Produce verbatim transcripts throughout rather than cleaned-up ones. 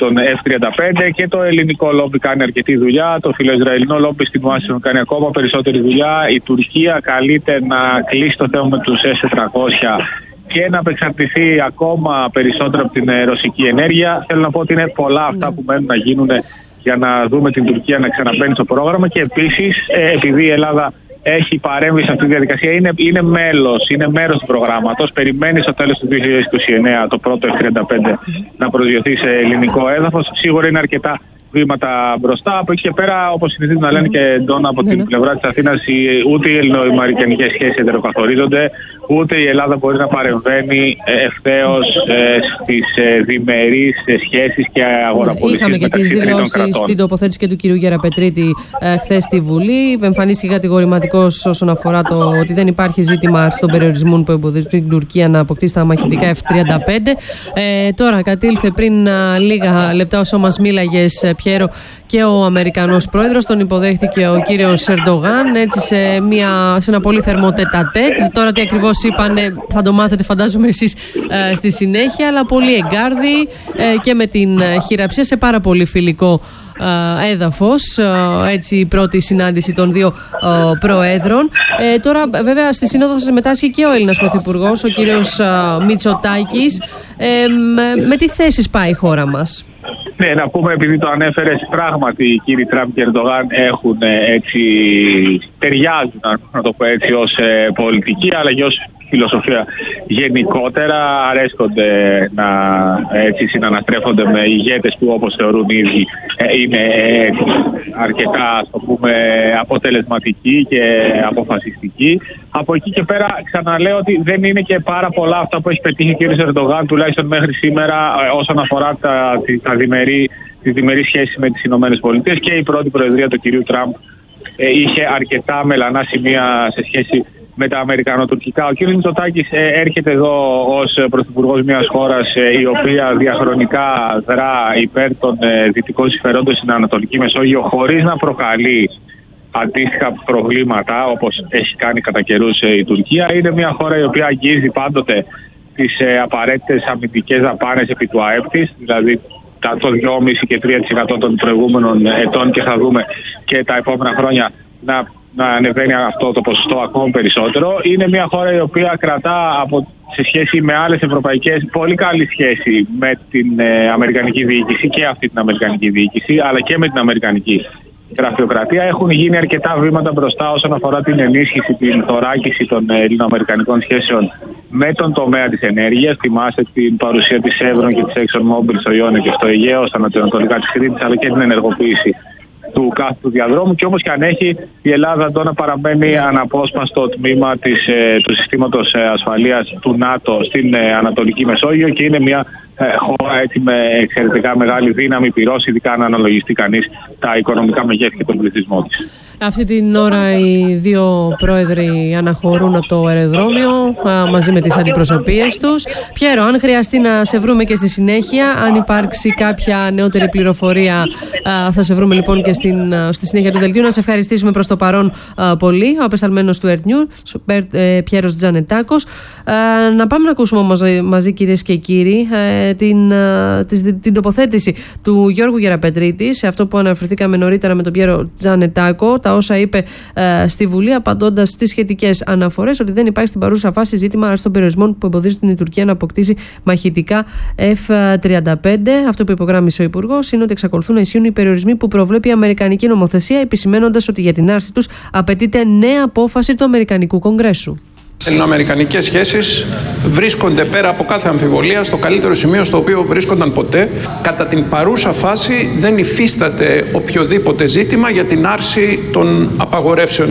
των εφ τριάντα πέντε και το ελληνικό λόμπι κάνει αρκετή δουλειά. Το φιλοϊσραηλινό λόμπι στην Ουάσιγκτον κάνει ακόμα περισσότερη δουλειά. Η Τουρκία καλείται να κλείσει το θέμα με τους ες τετρακόσια και να απεξαρτηθεί ακόμα περισσότερο από την ρωσική ενέργεια. Θέλω να πω ότι είναι πολλά αυτά που μένουν να γίνουν για να δούμε την Τουρκία να ξαναμπαίνει στο πρόγραμμα. Και επίσης, επειδή η Ελλάδα έχει παρέμβει σε αυτή τη διαδικασία, είναι, είναι μέλος, είναι μέρος του προγράμματος. Περιμένει στο τέλος του δύο χιλιάδες είκοσι εννέα το πρώτο εφ τριάντα πέντε να προσδιοθεί σε ελληνικό έδαφος. Σίγουρα είναι αρκετά βήματα μπροστά. Από εκεί και πέρα, όπως συνηθίζουν να λένε και εντόνα από την πλευρά της Αθήνας, ούτε οι ελληνοαμερικανικές σχέσεις εντεροκαθορίζονται, ούτε η Ελλάδα μπορεί να παρεμβαίνει ευθέως στις διμερείς σχέσεις και αγοραπολισίες μεταξύ τρίτων κρατών. Είχαμε και τις δηλώσεις στην τοποθέτηση και του κυρίου Γεραπετρίτη χθες στη Βουλή. Εμφανίστηκε κατηγορηματικός όσον αφορά το ότι δεν υπάρχει ζήτημα στον περιορισμό που εμποδίζουν την Τουρκία να αποκτήσει τα μαχητικά εφ τριάντα πέντε. Ε, τώρα κατήλθε πριν α, λίγα λεπτά όσο μας μίλαγες, Πιέρο, και ο Αμερικανός πρόεδρος. Τον υποδέχτηκε ο κύριος Ερντογάν έτσι σε, μια, σε ένα πολύ θερμό τέτα-τέτ. Τώρα τι ακριβώς είπαν θα το μάθετε φαντάζομαι εσείς ε, στη συνέχεια, αλλά πολύ εγκάρδι ε, και με την χειραψία σε πάρα πολύ φιλικό ε, έδαφος. Ε, έτσι η πρώτη συνάντηση των δύο ε, προέδρων. Ε, τώρα βέβαια στη Σύνοδο θα συμμετάσχει και ο Έλληνας Πρωθυπουργός, ο κύριος ε, Μητσοτάκης. Ε, με, με τι θέσεις πάει η χώρα μας? Ναι, να πούμε, επειδή το ανέφερες, πράγματι οι κύριοι Τραμπ και Ερντογάν έχουν έτσι, ταιριάζουν, να το πω έτσι, ως ε, πολιτική αλλά και ως φιλοσοφία γενικότερα. Αρέσκονται να έτσι, συναναστρέφονται με ηγέτες που, όπως θεωρούν οι ίδιοι, ε, είναι ε, αρκετά, ας το πούμε, αποτελεσματικοί και αποφασιστικοί. Από εκεί και πέρα ξαναλέω ότι δεν είναι και πάρα πολλά αυτά που έχει πετύχει ο κ. Ερντογάν, τουλάχιστον μέχρι σήμερα, ε, όσον αφορά τα, τα διμερεί, τις διμερείς σχέσεις με τις ΗΠΑ. Και η πρώτη προεδρία του κ. Τραμπ ε, είχε αρκετά μελανά σημεία σε σχέση με τα αμερικανοτουρκικά. Ο κ. Μητσοτάκης ε, έρχεται εδώ ως πρωθυπουργός μιας χώρας ε, η οποία διαχρονικά δρά υπέρ των ε, δυτικών συμφερόντων στην Ανατολική Μεσόγειο, χωρίς να προκαλεί αντίστοιχα προβλήματα όπως έχει κάνει κατά καιρούς ε, η Τουρκία. Είναι μια χώρα η οποία αγγίζει πάντοτε τις ε, απαραίτητες αμυντικές δαπάνες επί του ΑΕΠ της, δηλαδή το δυόμισι και τρία τοις εκατό των προηγούμενων ετών, και θα δούμε και τα επόμενα χρόνια να, να ανεβαίνει αυτό το ποσοστό ακόμα περισσότερο. Είναι μια χώρα η οποία κρατά από, σε σχέση με άλλες ευρωπαϊκές, πολύ καλή σχέση με την ε, Αμερικανική διοίκηση, και αυτή την Αμερικανική διοίκηση, αλλά και με την Αμερικανική γραφειοκρατία. Έχουν γίνει αρκετά βήματα μπροστά όσον αφορά την ενίσχυση, την θωράκιση των ελληνοαμερικανικών σχέσεων με τον τομέα της ενέργειας. Θυμάστε την παρουσία της Chevron και της ExxonMobil στο Ιόνιο και στο Αιγαίο, στα νοτιοανατολικά της Κρήτης, αλλά και την ενεργοποίηση του κάθετου διαδρόμου. Και όπως και αν έχει, η Ελλάδα τώρα παραμένει αναπόσπαστο τμήμα της, ε, του συστήματος ε, ασφαλείας του ΝΑΤΟ στην ε, Ανατολική Μεσόγειο, και είναι μια ε, χώρα έτσι με εξαιρετικά μεγάλη δύναμη πυρός, ειδικά αν αναλογιστεί κανείς τα οικονομικά μεγέθη και τον πληθυσμό της. Αυτή την ώρα οι δύο πρόεδροι αναχωρούν από το αεροδρόμιο α, μαζί με τις αντιπροσωπείες τους. Πιέρο, αν χρειαστεί να σε βρούμε και στη συνέχεια, αν υπάρξει κάποια νεότερη πληροφορία, α, θα σε βρούμε λοιπόν και στην, α, στη συνέχεια του δελτίου. Να σε ευχαριστήσουμε προς το παρόν α, πολύ, ο απεσταλμένος του Earth News, ε, Πιέρος Τζανετάκος. Α, να πάμε να ακούσουμε όμως μαζί, κυρίες και κύριοι, ε, την, α, την, την τοποθέτηση του Γιώργου Γεραπετρίτη σε αυτό που αναφερθήκαμε νωρίτερα με τον Πιέρο Τζανετάκο, τα όσα είπε ε, στη Βουλή, απαντώντας στις σχετικές αναφορές ότι δεν υπάρχει στην παρούσα φάση ζήτημα στον περιορισμό που εμποδίζει την Τουρκία να αποκτήσει μαχητικά εφ τριάντα πέντε. Αυτό που υπογράμμισε ο Υπουργός είναι ότι εξακολουθούν να ισχύουν οι περιορισμοί που προβλέπει η Αμερικανική νομοθεσία, επισημένοντας ότι για την άρση τους απαιτείται νέα απόφαση του Αμερικανικού Κογκρέσου. Οι ελληνοαμερικανικές σχέσεις βρίσκονται πέρα από κάθε αμφιβολία στο καλύτερο σημείο στο οποίο βρίσκονταν ποτέ. Κατά την παρούσα φάση δεν υφίσταται οποιοδήποτε ζήτημα για την άρση των απαγορεύσεων.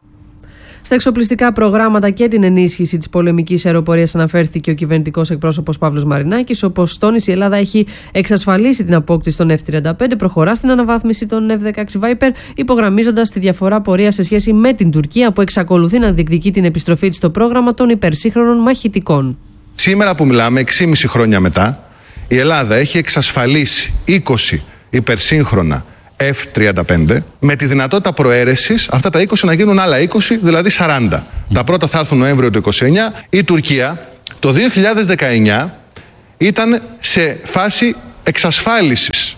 Στα εξοπλιστικά προγράμματα και την ενίσχυση της πολεμικής αεροπορίας αναφέρθηκε ο κυβερνητικός εκπρόσωπος Παύλος Μαρινάκης. Όπως τόνισε, η Ελλάδα έχει εξασφαλίσει την απόκτηση των εφ τριάντα πέντε, προχωρά στην αναβάθμιση των εφ δεκαέξι Viper, υπογραμμίζοντας τη διαφορά πορεία σε σχέση με την Τουρκία, που εξακολουθεί να διεκδικεί την επιστροφή της στο πρόγραμμα των υπερσύγχρονων μαχητικών. Σήμερα που μιλάμε, έξι και μισό χρόνια μετά, η Ελλάδα έχει εξασφαλίσει είκοσι υπερσύγχρονα εφ τριάντα πέντε, με τη δυνατότητα προαίρεσης αυτά τα είκοσι να γίνουν άλλα είκοσι, δηλαδή σαράντα. Mm. Τα πρώτα θα έρθουν Νοέμβριο του είκοσι εννέα. Η Τουρκία το δύο χιλιάδες δεκαεννέα ήταν σε φάση εξασφάλισης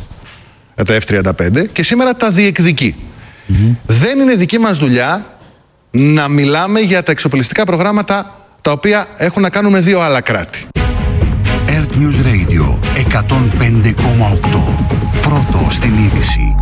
τα εφ τριάντα πέντε και σήμερα τα διεκδικεί. Mm-hmm. Δεν είναι δική μας δουλειά να μιλάμε για τα εξοπλιστικά προγράμματα τα οποία έχουν να κάνουν με δύο άλλα κράτη. Earth News Radio εκατόν πέντε κόμμα οκτώ. Πρώτο στην είδηση.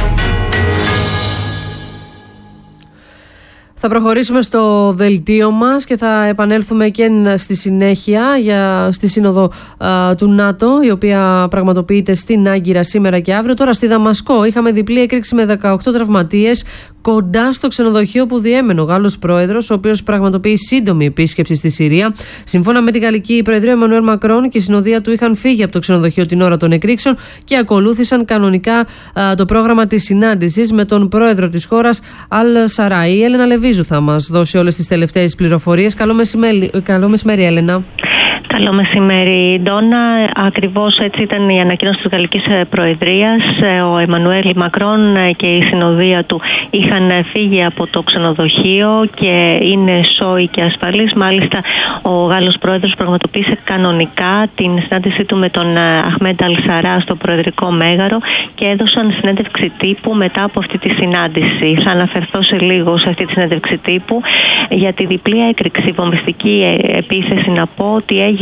Θα προχωρήσουμε στο δελτίο μας και θα επανέλθουμε και στη συνέχεια για, στη Σύνοδο α, του ΝΑΤΟ, η οποία πραγματοποιείται στην Άγκυρα σήμερα και αύριο. Τώρα στη Δαμασκό είχαμε διπλή έκρηξη με δεκαοκτώ τραυματίες κοντά στο ξενοδοχείο που διέμενε ο Γάλλος πρόεδρος, ο οποίος πραγματοποιεί σύντομη επίσκεψη στη Συρία. Σύμφωνα με την Γαλλική Προεδρία, ο Εμμανουέλ Μακρόν και η συνοδεία του είχαν φύγει από το ξενοδοχείο την ώρα των εκρήξεων και ακολούθησαν κανονικά α, το πρόγραμμα της συνάντησης με τον πρόεδρο της χώρας Αλ Σαράι. Η Έλενα Λεβίζου θα μας δώσει όλες τις τελευταίες πληροφορίες. Καλό μεσημέρι, καλό μεσημέρι Έλενα. Καλό μεσημέρι, Ντόνα. Ακριβώς έτσι ήταν η ανακοίνωση της Γαλλικής Προεδρίας. Ο Εμμανουέλ Μακρόν και η συνοδεία του είχαν φύγει από το ξενοδοχείο και είναι σόοι και ασφαλείς. Μάλιστα, ο Γάλλος Πρόεδρος πραγματοποίησε κανονικά την συνάντησή του με τον Αχμέντ Αλ Σαρά στο Προεδρικό Μέγαρο και έδωσαν συνέντευξη τύπου μετά από αυτή τη συνάντηση. Θα αναφερθώ σε λίγο σε αυτή τη συνέντευξη τύπου για τη διπλή έκρηξη, βομβιστική επίθεση. Να πω ότι έγινε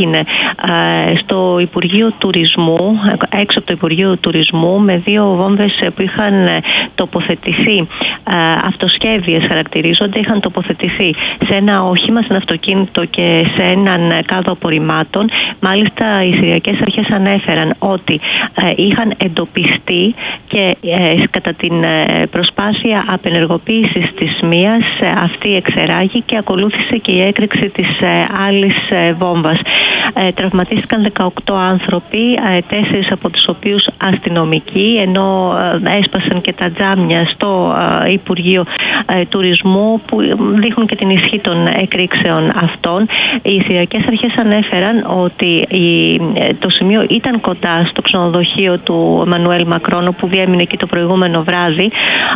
στο Υπουργείο Τουρισμού, έξω από το Υπουργείο Τουρισμού, με δύο βόμβες που είχαν τοποθετηθεί, αυτοσχέδιες χαρακτηρίζονται, είχαν τοποθετηθεί σε ένα όχημα, σε ένα αυτοκίνητο και σε έναν κάδο απορριμμάτων. Μάλιστα, οι Συριακές Αρχές ανέφεραν ότι είχαν εντοπιστεί και κατά την προσπάθεια απενεργοποίησης της μίας αυτή εξεράγει και ακολούθησε και η έκρηξη της άλλης βόμβας. Ε, τραυματίστηκαν δεκαοκτώ άνθρωποι, ε, τέσσερις από τους οποίους αστυνομικοί, ενώ ε, έσπασαν και τα τζάμια στο ε, Υπουργείο ε, Τουρισμού που δείχνουν και την ισχύ των εκρήξεων αυτών. Οι Συριακές Αρχές ανέφεραν ότι η, το σημείο ήταν κοντά στο ξενοδοχείο του Εμμανουέλ Μακρόν, που διέμεινε εκεί το προηγούμενο βράδυ,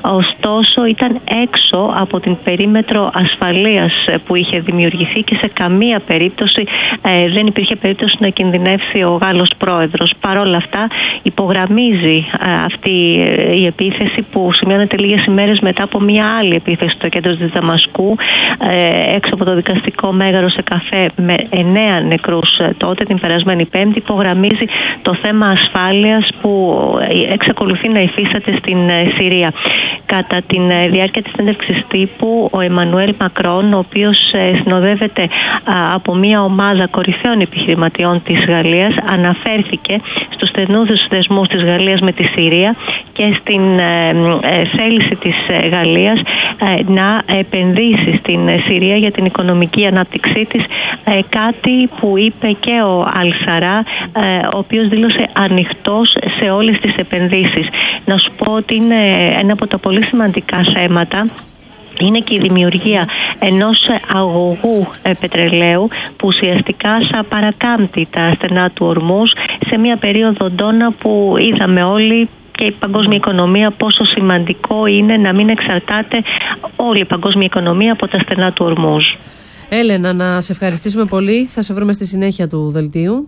ωστόσο ήταν έξω από την περίμετρο ασφαλείας που είχε δημιουργηθεί και σε καμία περίπτωση ε, δεν υπήρχε περίπτωση να κινδυνεύσει ο Γάλλος πρόεδρος. Παρ' όλα αυτά, υπογραμμίζει α, αυτή η επίθεση που σημειώνεται λίγες ημέρες μετά από μια άλλη επίθεση στο κέντρο της Δαμασκού, ε, έξω από το δικαστικό μέγαρο σε καφέ με εννέα νεκρούς τότε, την περασμένη Πέμπτη. Υπογραμμίζει το θέμα ασφάλειας που εξακολουθεί να υφίσταται στην Συρία. Κατά τη διάρκεια της συνέντευξης τύπου, ο Εμμανουέλ Μακρόν, ο οποίος συνοδεύεται α, από μια ομάδα κορυφαίων επιχειρηματιών της Γαλλίας, αναφέρθηκε στους στενούς δεσμούς της Γαλλίας με τη Συρία και στην ε, ε, θέληση της Γαλλίας ε, να επενδύσει στην Συρία για την οικονομική ανάπτυξή της, ε, κάτι που είπε και ο Αλ Σαρά, ε, ο οποίος δήλωσε ανοιχτός σε όλες τις επενδύσεις. Να σου πω ότι είναι ένα από τα πολύ σημαντικά θέματα είναι και η δημιουργία ενός αγωγού πετρελαίου που ουσιαστικά θα παρακάμπτει τα στενά του Ορμούζ σε μια περίοδο, Ντόνα, που είδαμε όλοι και η παγκόσμια οικονομία πόσο σημαντικό είναι να μην εξαρτάται όλη η παγκόσμια οικονομία από τα στενά του Ορμούζ. Έλενα, να σε ευχαριστήσουμε πολύ. Θα σε βρούμε στη συνέχεια του δελτίου.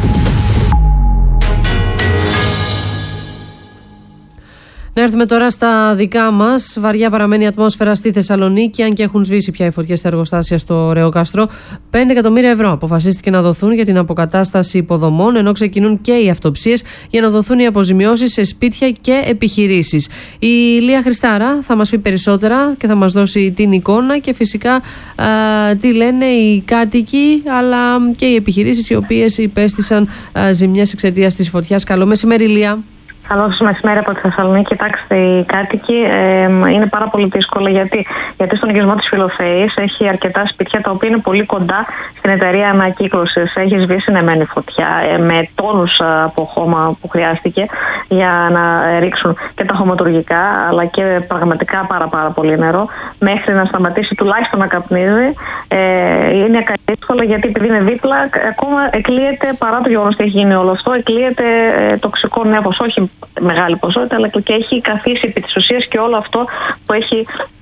Να έρθουμε τώρα στα δικά μας. Βαριά παραμένει η ατμόσφαιρα στη Θεσσαλονίκη, αν και έχουν σβήσει πια οι φωτιές στα εργοστάσια στο Ρεοκάστρο. πέντε εκατομμύρια ευρώ αποφασίστηκε να δοθούν για την αποκατάσταση υποδομών, ενώ ξεκινούν και οι αυτοψίες για να δοθούν οι αποζημιώσεις σε σπίτια και επιχειρήσεις. Η Λία Χριστάρα θα μας πει περισσότερα και θα μας δώσει την εικόνα και φυσικά α, τι λένε οι κάτοικοι, αλλά και οι επιχειρήσεις οι οποίες υπέστησαν α, ζημιές εξαιτίας της φωτιάς. Καλό μεσημέρι, Λία. Καλό μεσημέρι από τη Θεσσαλονίκη. Κοιτάξτε, οι κάτοικοι ε, είναι πάρα πολύ δύσκολο γιατί, γιατί στον οικισμό της Φιλοθέης έχει αρκετά σπίτια τα οποία είναι πολύ κοντά στην εταιρεία ανακύκλωσης. Έχει σβήσει νεμένη φωτιά ε, με τόνους από χώμα που χρειάστηκε για να ρίξουν και τα χωματουργικά, αλλά και πραγματικά πάρα, πάρα πολύ νερό, μέχρι να σταματήσει τουλάχιστον να καπνίζει. Ε, είναι δύσκολο γιατί επειδή είναι δίπλα, ακόμα εκλείεται, παρά το γεγονός ότι έχει γίνει όλο αυτό, εκλείεται ε, τοξικό νέφος. Όχι μεγάλη ποσότητα, αλλά και έχει καθίσει επί της ουσίας και όλο αυτό που έχει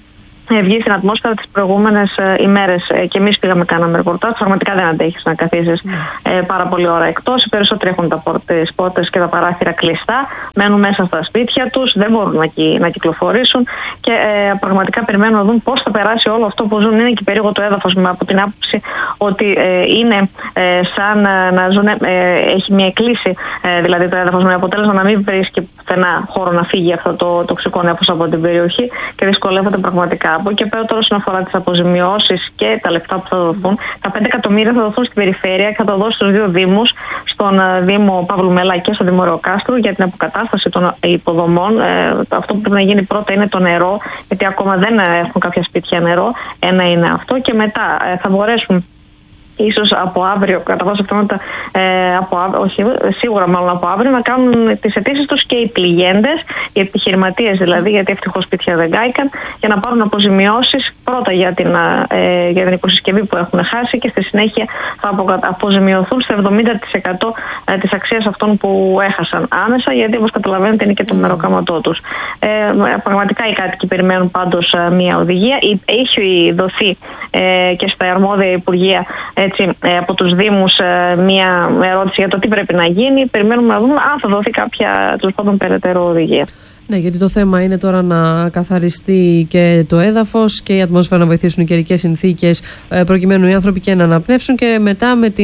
βγει στην ατμόσφαιρα τις προηγούμενες ε, ημέρες. Ε, και εμείς πήγαμε, κάναμε ρεπορτάζ. Πραγματικά δεν αντέχεις να καθίσεις ε, πάρα πολλή ώρα εκτός. Οι περισσότεροι έχουν τα πόρτες, πόρτες και τα παράθυρα κλειστά. Μένουν μέσα στα σπίτια τους, δεν μπορούν να, κυ, να κυκλοφορήσουν και ε, πραγματικά περιμένουν να δουν πώς θα περάσει όλο αυτό που ζουν. Είναι και περίεργο το έδαφος, από την άποψη ότι ε, είναι ε, σαν να ζουν, ε, έχει μια κλίση ε, δηλαδή το έδαφος, με αποτέλεσμα να μην βρίσκει πουθενά χώρο να φύγει αυτό το τοξικό νέφος από την περιοχή και δυσκολεύονται πραγματικά. Από εκεί και πέρα, τώρα, όσον αφορά τις αποζημιώσεις και τα λεφτά που θα δοθούν, τα πέντε εκατομμύρια θα δοθούν στην περιφέρεια και θα το δώσουν στους δύο δήμους, στον Δήμο Παύλου Μελά και στο Δήμο Ρεοκάστρου, για την αποκατάσταση των υποδομών. Ε, αυτό που πρέπει να γίνει πρώτα είναι το νερό, γιατί ακόμα δεν έχουν κάποια σπίτια νερό. Ένα είναι αυτό, και μετά ε, θα μπορέσουν ίσως από αύριο, κατά βάση αυτόματα, ε, από αύριο, όχι, σίγουρα μάλλον από αύριο, να κάνουν τις αιτήσεις τους και οι πληγέντες, οι επιχειρηματίες δηλαδή, γιατί ευτυχώς σπίτια δεν κάηκαν, για να πάρουν αποζημιώσεις πρώτα για την, ε, για την οικοσυσκευή που έχουν χάσει και στη συνέχεια θα αποζημιωθούν στο εβδομήντα τοις εκατό της αξίας αυτών που έχασαν άμεσα, γιατί όπως καταλαβαίνετε είναι και το μεροκάματό τους. Ε, πραγματικά οι κάτοικοι περιμένουν πάντως μια οδηγία. Έχει δοθεί ε, και στα αρμόδια υπουργεία, έτσι, από τους Δήμους, μια ερώτηση για το τι πρέπει να γίνει. Περιμένουμε να δούμε αν θα δοθεί κάποια, τέλος πάντων, περαιτέρω οδηγία. Ναι, γιατί το θέμα είναι τώρα να καθαριστεί και το έδαφος και η ατμόσφαιρα, να βοηθήσουν οι καιρικές συνθήκες προκειμένου οι άνθρωποι και να αναπνεύσουν και μετά με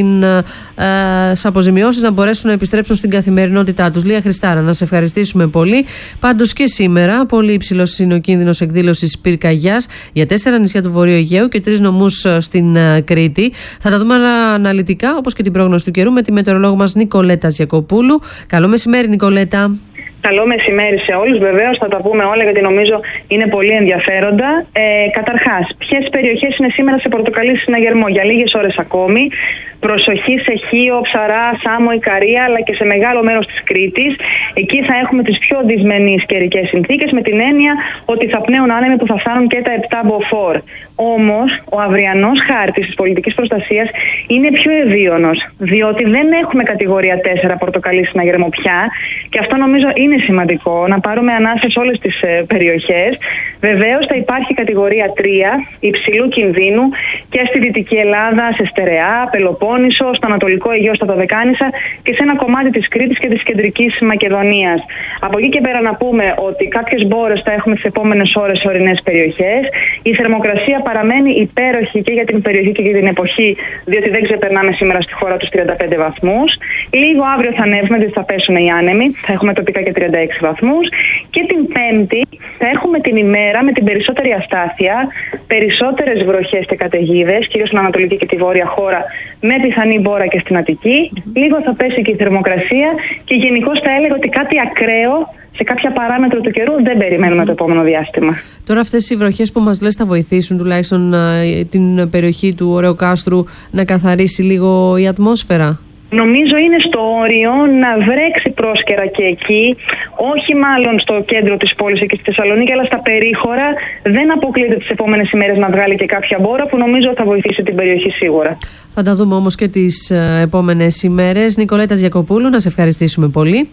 τις αποζημιώσεις να μπορέσουν να επιστρέψουν στην καθημερινότητά τους. Λία Χριστάρα, να σε ευχαριστήσουμε πολύ. Πάντως και σήμερα πολύ υψηλός είναι ο κίνδυνος εκδήλωσης πυρκαγιάς για τέσσερα νησιά του Βορείου Αιγαίου και τρεις νομούς στην Κρήτη. Θα τα δούμε αναλυτικά, όπως και την πρόγνωση του καιρού, με τη μετεωρολόγο μας Νικολέτα Γιακοπούλου. Καλό μεσημέρι, Νικολέτα. Καλό μεσημέρι σε όλους. Βεβαίως θα τα πούμε όλα, γιατί νομίζω είναι πολύ ενδιαφέροντα. Ε, καταρχάς, ποιες περιοχές είναι σήμερα σε πορτοκαλί συναγερμό για λίγες ώρες ακόμη? Προσοχή σε Χίο, Ψαρά, Σάμο, Ικαρία, αλλά και σε μεγάλο μέρος της Κρήτης. Εκεί θα έχουμε τις πιο δυσμενείς καιρικές συνθήκες, με την έννοια ότι θα πνέουν άνεμοι που θα φτάνουν και τα επτά μποφόρ. Όμως, ο αυριανός χάρτης της πολιτικής προστασίας είναι πιο ευίωνος, διότι δεν έχουμε κατηγορία τέσσερα πορτοκαλί συναγερμό πια, και αυτό νομίζω είναι σημαντικό, να πάρουμε ανάσα σε όλες τις ε, περιοχές. Βεβαίως θα υπάρχει κατηγορία τρία υψηλού κινδύνου και στη Δυτική Ελλάδα, σε Στερεά, Πελοπόννησο, στο Ανατολικό Αιγαίο, στα Δωδεκάνησα και σε ένα κομμάτι της Κρήτης και της Κεντρικής Μακεδονίας. Από εκεί και πέρα να πούμε ότι κάποιες μπόρες θα έχουμε τις επόμενες ώρες σε ορεινές περιοχές. Η θερμοκρασία παραμένει υπέροχη και για την περιοχή και για την εποχή, διότι δεν ξεπερνάμε σήμερα στη χώρα τους τριάντα πέντε βαθμούς. Λίγο αύριο θα ανέβουμε, διότι θα πέσουν οι άνεμοι, θα έχουμε τοπικά και τριάντα έξι βαθμούς. Και την Πέμπτη θα έχουμε την ημέρα με την περισσότερη αστάθεια, περισσότερες βροχές και καταιγίδες, κυρίως στην Ανατολική και τη Βόρεια χώρα, με πιθανή μπόρα και στην Αττική. Λίγο θα πέσει και η θερμοκρασία και γενικώς θα έλεγα ότι κάτι ακραίο σε κάποια παράμετρο του καιρού δεν περιμένουμε το επόμενο διάστημα. Τώρα αυτές οι βροχές που μας λες θα βοηθήσουν τουλάχιστον την περιοχή του Ρεοκάστρου να καθαρίσει λίγο η ατμόσφαιρα? Νομίζω είναι στο όριο να βρέξει πρόσκαιρα και εκεί, όχι μάλλον στο κέντρο της πόλης εκεί στη Θεσσαλονίκη, αλλά στα περίχωρα. Δεν αποκλείεται τις επόμενες ημέρες να βγάλει και κάποια μπόρα, που νομίζω θα βοηθήσει την περιοχή σίγουρα. Θα τα δούμε όμως και τις επόμενες ημέρες. Νικολέτα Γιακοπούλου, να σε ευχαριστήσουμε πολύ.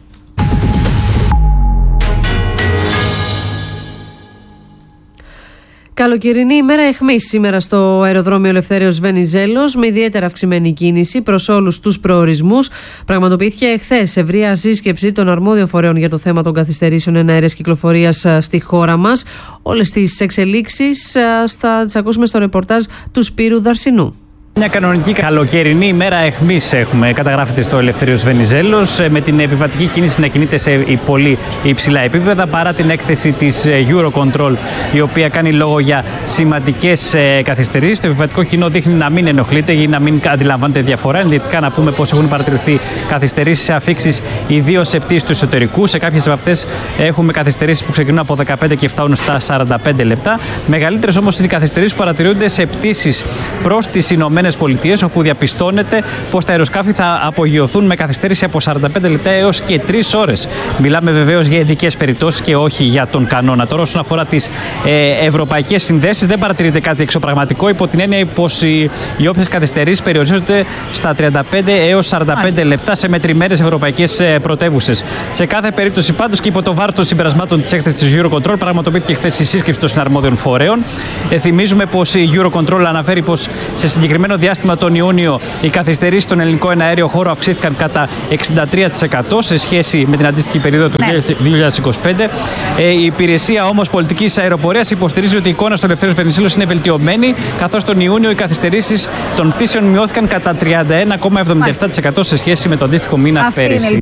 Καλοκαιρινή ημέρα αιχμής σήμερα στο αεροδρόμιο Ελευθέριος Βενιζέλος, με ιδιαίτερα αυξημένη κίνηση προς όλους τους προορισμούς. Πραγματοποιήθηκε εχθές ευρεία σύσκεψη των αρμόδιων φορέων για το θέμα των καθυστερήσεων εναέρειας κυκλοφορίας στη χώρα μας. Όλες τις εξελίξεις θα τις ακούσουμε στο ρεπορτάζ του Σπύρου Δαρσινού. Μια κανονική καλοκαιρινή ημέρα αιχμής έχουμε, καταγράφεται στο Ελευθέριος Βενιζέλος, με την επιβατική κίνηση να κινείται σε πολύ υψηλά επίπεδα, παρά την έκθεση της Eurocontrol, η οποία κάνει λόγο για σημαντικές καθυστερήσεις. Το επιβατικό κοινό δείχνει να μην ενοχλείται ή να μην αντιλαμβάνεται διαφορά. Ενδεικτικά να πούμε πως έχουν παρατηρηθεί καθυστερήσεις σε αφήξεις ιδίως σε πτήσεις του εσωτερικού. Σε κάποιες από αυτές έχουμε καθυστερήσεις που ξεκινούν από δεκαπέντε και φτάνουν στα σαράντα πέντε λεπτά. Μεγαλύτερες όμως είναι οι καθυστερήσεις που παρατηρούνται σε πτήσεις προς τις Ηνωμένες Ηνωμένες Πολιτείες, όπου διαπιστώνεται πως τα αεροσκάφη θα απογειωθούν με καθυστέρηση από σαράντα πέντε λεπτά έως και τρεις ώρες. Μιλάμε βεβαίως για ειδικές περιπτώσεις και όχι για τον κανόνα. Τώρα, όσον αφορά τις ε, ευρωπαϊκές συνδέσεις, δεν παρατηρείται κάτι εξωπραγματικό, υπό την έννοια πως οι, οι όποιες καθυστερήσεις περιορίζονται στα τριάντα πέντε έως σαράντα πέντε λεπτά σε μετρημένες ευρωπαϊκές ε, πρωτεύουσες. Σε κάθε περίπτωση, πάντως, και υπό το βάρος των συμπερασμάτων της έκθεσης της Eurocontrol, πραγματοποιήθηκε χθες η σύσκεψη των συναρμόδιων φορέων. Ε, θυμίζουμε πως η Eurocontrol αναφέρει πως σε συγκεκριμένο διάστημα τον Ιούνιο οι καθυστερήσεις στον ελληνικό εναέριο χώρο αυξήθηκαν κατά εξήντα τρία τοις εκατό σε σχέση με την αντίστοιχη περίοδο του ναι. δύο χιλιάδες είκοσι πέντε. Ε, η υπηρεσία όμως πολιτικής αεροπορίας υποστηρίζει ότι η εικόνα στο Ελευθέριος Βενιζέλος είναι βελτιωμένη, καθώς τον Ιούνιο οι καθυστερήσεις των πτήσεων μειώθηκαν κατά τριάντα ένα κόμμα εβδομήντα επτά τοις εκατό σε σχέση με το αντίστοιχο μήνα πέρυσι.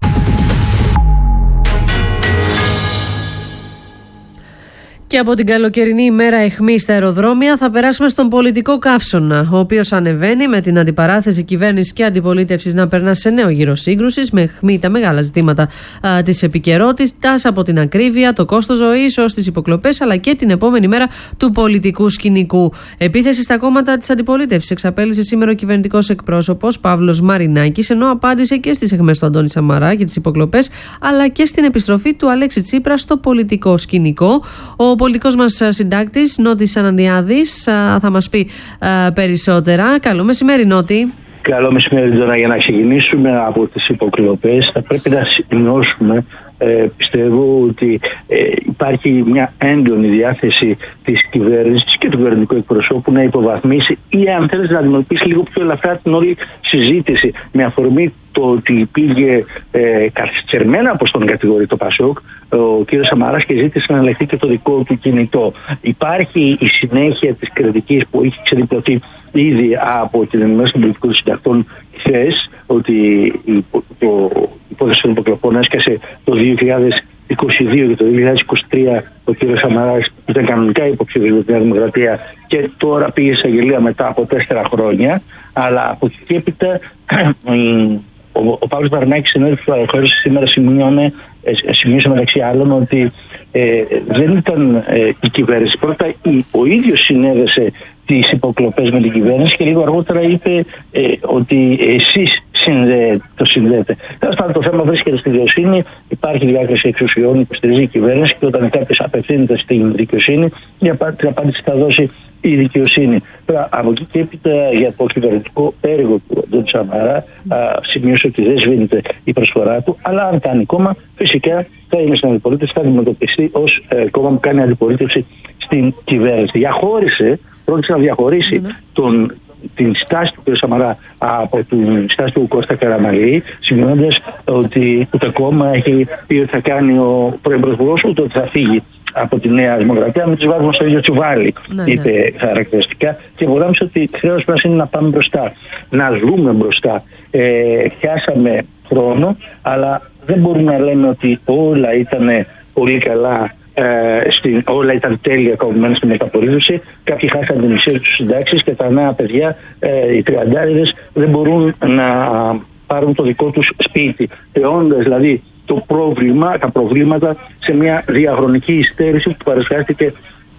Και από την καλοκαιρινή ημέρα αιχμή στα αεροδρόμια θα περάσουμε στον πολιτικό καύσωνα, ο οποίος ανεβαίνει με την αντιπαράθεση κυβέρνησης και αντιπολίτευσης να περνά σε νέο γύρο σύγκρουσης, με αιχμή τα μεγάλα ζητήματα α, της επικαιρότητας, από την ακρίβεια, το κόστος ζωής ως τις υποκλοπές, αλλά και την επόμενη μέρα του πολιτικού σκηνικού. Επίθεση στα κόμματα της αντιπολίτευσης εξαπέλυσε σήμερα ο κυβερνητικός εκπρόσωπος Παύλος Μαρινάκης, ενώ απάντησε και στις αιχμές του Αντώνη Σαμαρά και τις υποκλοπές, αλλά και στην επιστροφή του Αλέξη Τσίπρα στο πολιτικό σκηνικό. Ο Ο πολιτικός μας συντάκτης, Νότης Ανανιάδης, θα μας πει περισσότερα. Καλό μεσημέρι, Νότη. Καλό μεσημέρι, Τζόνα. Για να ξεκινήσουμε από τις υποκλοπές, θα πρέπει να σημειώσουμε, ε, πιστεύω, ότι ε, υπάρχει μια έντονη διάθεση της κυβέρνησης και του κυβερνητικού εκπροσώπου να υποβαθμίσει ή, αν θέλεις, να αντιμετωπίσει λίγο πιο ελαφρά την όλη συζήτηση, με αφορμή το ότι πήγε ε, καθυστερημένα, όπως τον κατηγορεί το Πασόκ, ο κ. Σαμαράς, και ζήτησε να ελεγχθεί και το δικό του κινητό. Υπάρχει η συνέχεια της κριτικής που έχει ξεδιπλωθεί ήδη από την Ενημέρωση των Πολιτικών Συντακτών χθες, ότι η υπόθεση των υποκλοπών έσκασε το δύο χιλιάδες είκοσι δύο και το δύο χιλιάδες είκοσι τρία ο κ. Σαμαράς ήταν κανονικά υποψήφιος για τη Νέα Δημοκρατία και τώρα πήγε σε αγγελία μετά από τέσσερα χρόνια. Αλλά από εκεί και έπειτα ο, ο Παύλος Μαρινάκης, συνέδριο του Αεροχώρησης, σήμερα σημείωνε, σημείωσε μεταξύ άλλων ότι ε, δεν ήταν ε, η κυβέρνηση. Πρώτα η, ο ίδιος συνέδεσε τις υποκλοπές με την κυβέρνηση και λίγο αργότερα είπε ε, ότι εσείς συνδέετε, το συνδέετε. Τέλος πάντων, το θέμα βρίσκεται στη δικαιοσύνη, υπάρχει διάκριση εξουσιών, υποστηρίζει η κυβέρνηση, και όταν κάποιος απευθύνεται στην δικαιοσύνη, την απάντηση θα δώσει η δικαιοσύνη. Τώρα, από εκεί και έπειτα, για το κυβερνητικό έργο του Αντώνη Σαμαρά, σημείωσε ότι δεν σβήνεται η προσφορά του, αλλά αν κάνει κόμμα, φυσικά θα είναι στην αντιπολίτευση, θα αντιμετωπιστεί ως ε, κόμμα που κάνει αντιπολίτευση στην κυβέρνηση. Διαχώρισε, πρόκειται να διαχωρίσει mm-hmm. τον, την στάση του κ. Σαμαρά από την στάση του Κώστα Καραμανλή, σημειώνοντας ότι το κόμμα έχει πει ότι θα κάνει ο πρώην πρωθυπουργός, ούτε ότι θα φύγει από τη Νέα Δημοκρατία, με τις βάζουμε στο ίδιο τσουβάλι, ναι, είπε ναι. χαρακτηριστικά. Και υπογράμμισε ότι χρέος μας είναι να πάμε μπροστά, να δούμε μπροστά. Ε, χάσαμε χρόνο, αλλά δεν μπορούμε να λέμε ότι όλα ήταν πολύ καλά, ε, στην, όλα ήταν τέλεια κομμένα στη μεταπολίτευση. Κάποιοι χάσαν την μισή τους συντάξεις και τα νέα παιδιά, ε, οι τριαντάριδες, δεν μπορούν να πάρουν το δικό τους σπίτι. Θεώντας δηλαδή το πρόβλημα, τα προβλήματα σε μια διαχρονική υστέρηση που παρουσιάστηκε.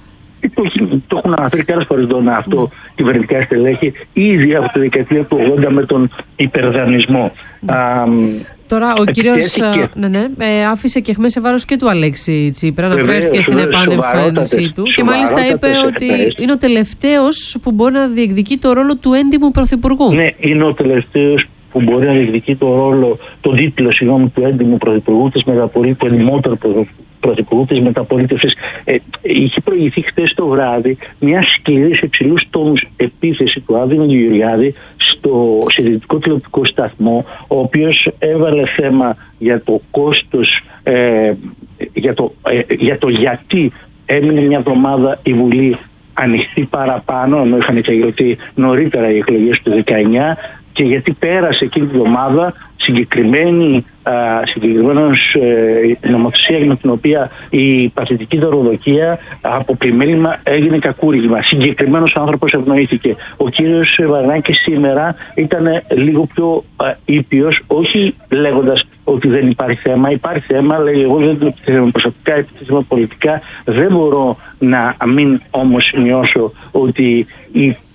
Το, το έχουν αναφέρει και άλλες φορές εδώ αυτό κυβερνητικά στελέχη, ήδη από τη δεκαετία του ογδόντα με τον υπερδανισμό. Mm. Α, Τώρα ο κύριος ναι, ναι, ε, άφησε και αιχμές σε βάρος και του Αλέξη Τσίπρα, αναφέρθηκε στην επανεμφάνισή του και μάλιστα είπε ότι είναι ο τελευταίος που μπορεί να διεκδικεί το ρόλο του έντιμου πρωθυπουργού. Ναι, είναι ο τελευταίος που μπορεί να διεκδικεί το ρόλο, τον τίτλο συγγνώμη, του έντιμου πρωθυπουργού της μεταπολίτευσης, του εντιμότερου πρωθυπουργού της μεταπολίτευσης. Ε, είχε προηγηθεί χτες το βράδυ μια σκληρή σε υψηλούς τόνους επίθεση του Άδωνη Γεωργιάδη στο συντηρητικό τηλεοπτικό σταθμό, ο οποίος έβαλε θέμα για το κόστος, ε, για, το, ε, για το γιατί έμεινε μια εβδομάδα η Βουλή ανοιχτή παραπάνω, ενώ είχαν εξαγγελθεί νωρίτερα οι εκλογές του δεκαεννιά, και γιατί πέρασε εκείνη τη εβδομάδα συγκεκριμένη συγκεκριμένως ε, νομοθεσία με την οποία η παθητική δωροδοκία από πλημέλημα έγινε κακούργημα. Συγκεκριμένος άνθρωπος ευνοήθηκε. Ο κύριος Μαρινάκης σήμερα ήταν λίγο πιο α, ήπιος, όχι λέγοντας ότι δεν υπάρχει θέμα. Υπάρχει θέμα, λέει, εγώ δεν το επιτρέπω προσωπικά, επιτρέπω πολιτικά. Δεν μπορώ να μην όμως σημειώσω ότι η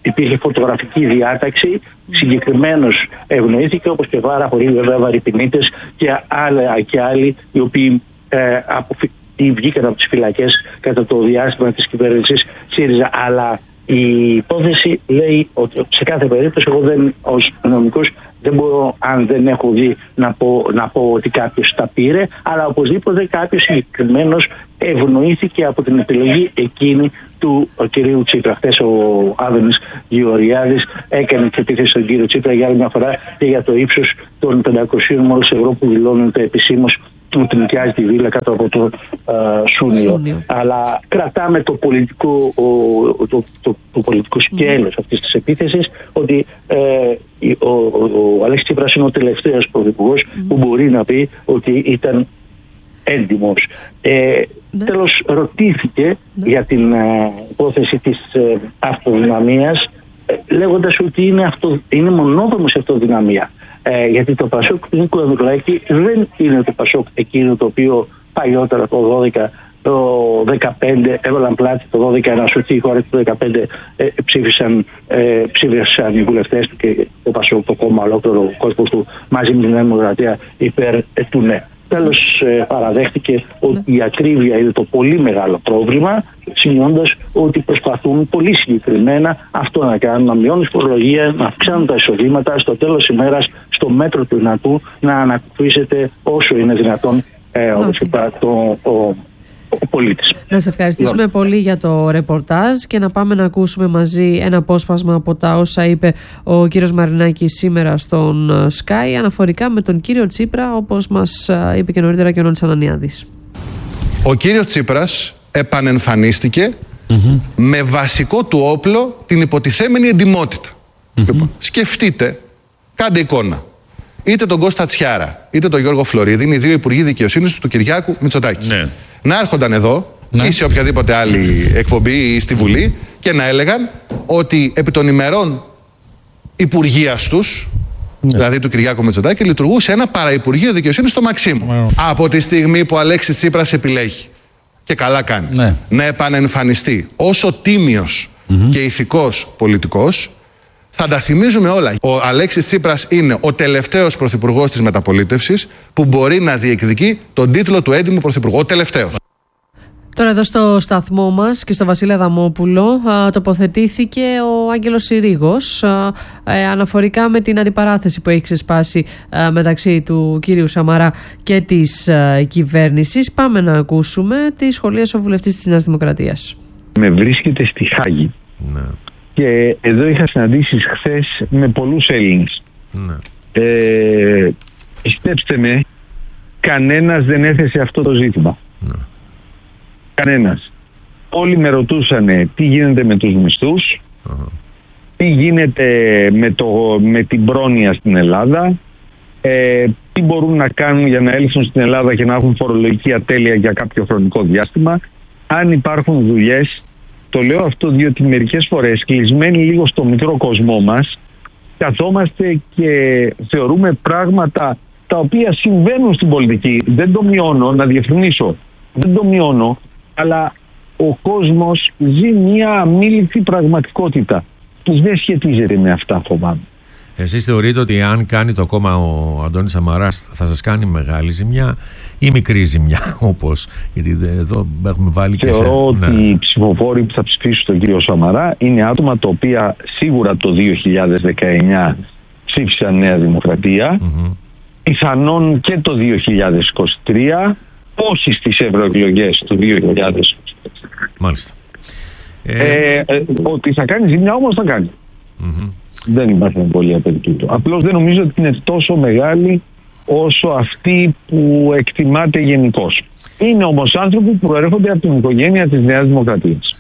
υπήρχε φωτογραφική διάταξη, συγκεκριμένος ευνοήθηκε, όπως και πάρα πολλοί βέβαια βαρυπινίτες και, και άλλοι οι οποίοι ε, αποφυ... βγήκαν από τις φυλακές κατά το διάστημα της κυβέρνησης ΣΥΡΙΖΑ. Αλλά η υπόθεση λέει ότι σε κάθε περίπτωση, εγώ δεν, ως νομικός δεν μπορώ, αν δεν έχω δει, να πω, να πω ότι κάποιος τα πήρε, αλλά οπωσδήποτε κάποιος συγκεκριμένος ευνοήθηκε από την επιλογή εκείνη του ο κυρίου Τσίπρα. Χθες ο Άδωνης Γεωργιάδης έκανε και επίθεση στον κύριο Τσίπρα για άλλη μια φορά και για το ύψος των πεντακόσιων μόλις ευρώ που δηλώνεται επισήμως ότι νοικιάζει τη βίλα κάτω από το uh, Σούνιο. Σούνιο. Αλλά κρατάμε το πολιτικό, ο, το, το, το πολιτικό σκέλος mm. αυτής της επίθεσης, ότι ε, ο, ο, ο Αλέξης Τσίπρας είναι ο τελευταίος πρωθυπουργός mm. που μπορεί να πει ότι ήταν έντιμος. Ε, ναι. Τέλος, ρωτήθηκε ναι. για την ε, υπόθεση της ε, αυτοδυναμίας, ε, λέγοντας ότι είναι, αυτο, είναι μονόδομος η αυτοδυναμία. Ε, γιατί το Πασόκ του Νίκου Ανδρουλάκη δεν είναι το Πασόκ εκείνο το οποίο παλιότερα το δώδεκα, το δεκαπέντε έβαλαν πλάτη, το δώδεκα να σωθεί η χώρα και το δεκαπέντε ε, ψήφισαν, ε, ψήφισαν οι βουλευτές του και το Πασόκ, το κόμμα ολόκληρο ο κόσμος του μαζί με την Νέα Δημοκρατία υπέρ ε, του ναι. Τέλος, ε, παραδέχτηκε ότι η ακρίβεια είναι το πολύ μεγάλο πρόβλημα, σημειώντας ότι προσπαθούν πολύ συγκεκριμένα αυτό να κάνουν, να μειώνουν φορολογία, να αυξάνουν τα εισοδήματα, στο τέλος της ημέρας, στο μέτρο του δυνατού, να ανακουφίσετε όσο είναι δυνατόν ε, όπως είπα, το, ο, ο πολίτης. Να σε ευχαριστήσουμε yeah. πολύ για το ρεπορτάζ και να πάμε να ακούσουμε μαζί ένα απόσπασμα από τα όσα είπε ο κύριος Μαρινάκης σήμερα στον Sky αναφορικά με τον κύριο Τσίπρα, όπως μας είπε και νωρίτερα και ο Νόνης Ανανιάδης. Ο κύριος Τσίπρας επανεμφανίστηκε mm-hmm. με βασικό του όπλο την υποτιθέμενη εντιμότητα. Mm-hmm. Λοιπόν, σκεφτείτε, κάντε εικόνα. Είτε τον Κώστα Τσιάρα, είτε τον Γιώργο Φλωρίδη, είναι οι δύο υπουργοί δικαιοσύνης του Κυριάκου Μητσοτάκη. Ναι. Να έρχονταν εδώ ναι. ή σε οποιαδήποτε άλλη εκπομπή ή στη Βουλή και να έλεγαν ότι επί των ημερών υπουργείας τους, ναι. δηλαδή του Κυριάκου Μητσοτάκη, λειτουργούσε ένα παραυπουργείο δικαιοσύνης στο Μαξίμου. Ναι. Από τη στιγμή που ο Αλέξης Τσίπρας επιλέγει, και καλά κάνει, ναι. να επανεμφανιστεί όσο τίμιος mm-hmm. και ηθικός πολιτικός, θα τα θυμίζουμε όλα. Ο Αλέξης Τσίπρας είναι ο τελευταίος πρωθυπουργός της μεταπολίτευσης που μπορεί να διεκδικεί τον τίτλο του έντιμου πρωθυπουργού. Ο τελευταίος. Τώρα εδώ στο σταθμό μας και στο Βασίλη Αδαμόπουλο α, τοποθετήθηκε ο Άγγελος Συρίγος α, ε, αναφορικά με την αντιπαράθεση που έχει ξεσπάσει α, μεταξύ του κύριου Σαμαρά και της α, κυβέρνησης. Πάμε να ακούσουμε τη σχολίαση ο βουλευτής της Νέας Δημοκρατίας. Με βρίσκεται στη Χάγη. Ναι. Και εδώ είχα συναντήσεις χθες με πολλούς Έλληνες. Ναι. Ε, πιστέψτε με, κανένας δεν έθεσε αυτό το ζήτημα. Ναι. Κανένας. Όλοι με ρωτούσαν τι γίνεται με τους μισθούς, uh-huh. τι γίνεται με, το, με την πρόνοια στην Ελλάδα, ε, τι μπορούν να κάνουν για να έλθουν στην Ελλάδα και να έχουν φορολογική ατέλεια για κάποιο χρονικό διάστημα, αν υπάρχουν δουλειές. Το λέω αυτό διότι μερικές φορές κλεισμένοι λίγο στο μικρό κοσμό μας καθόμαστε και θεωρούμε πράγματα τα οποία συμβαίνουν στην πολιτική. Δεν το μειώνω, να διευκρινίσω, δεν το μειώνω, αλλά ο κόσμος ζει μια αμήλικτη πραγματικότητα που δεν σχετίζεται με αυτά, φοβάμαι. Εσείς θεωρείτε ότι αν κάνει το κόμμα ο Αντώνης Σαμαράς θα σας κάνει μεγάλη ζημιά ή μικρή ζημιά, όπως, γιατί εδώ έχουμε βάλει και σε... Θεωρώ ότι ναι. οι ψηφοφόροι που θα ψηφίσουν τον κύριο Σαμαρά είναι άτομα τα οποία σίγουρα το δύο χιλιάδες δεκαεννιά ψήφισαν Νέα Δημοκρατία, mm-hmm. πιθανόν και το δύο χιλιάδες είκοσι τρία, όχι στις ευρωεκλογές του δύο χιλιάδες είκοσι τρία. Μάλιστα. Ε, ε, ότι θα κάνει ζημιά όμως θα κάνει. Mm-hmm. Δεν υπάρχει πολύ απαιτητή. Απλώς δεν νομίζω ότι είναι τόσο μεγάλη όσο αυτή που εκτιμάται γενικώς. Είναι όμως άνθρωποι που προέρχονται από την οικογένεια της Νέας Δημοκρατίας.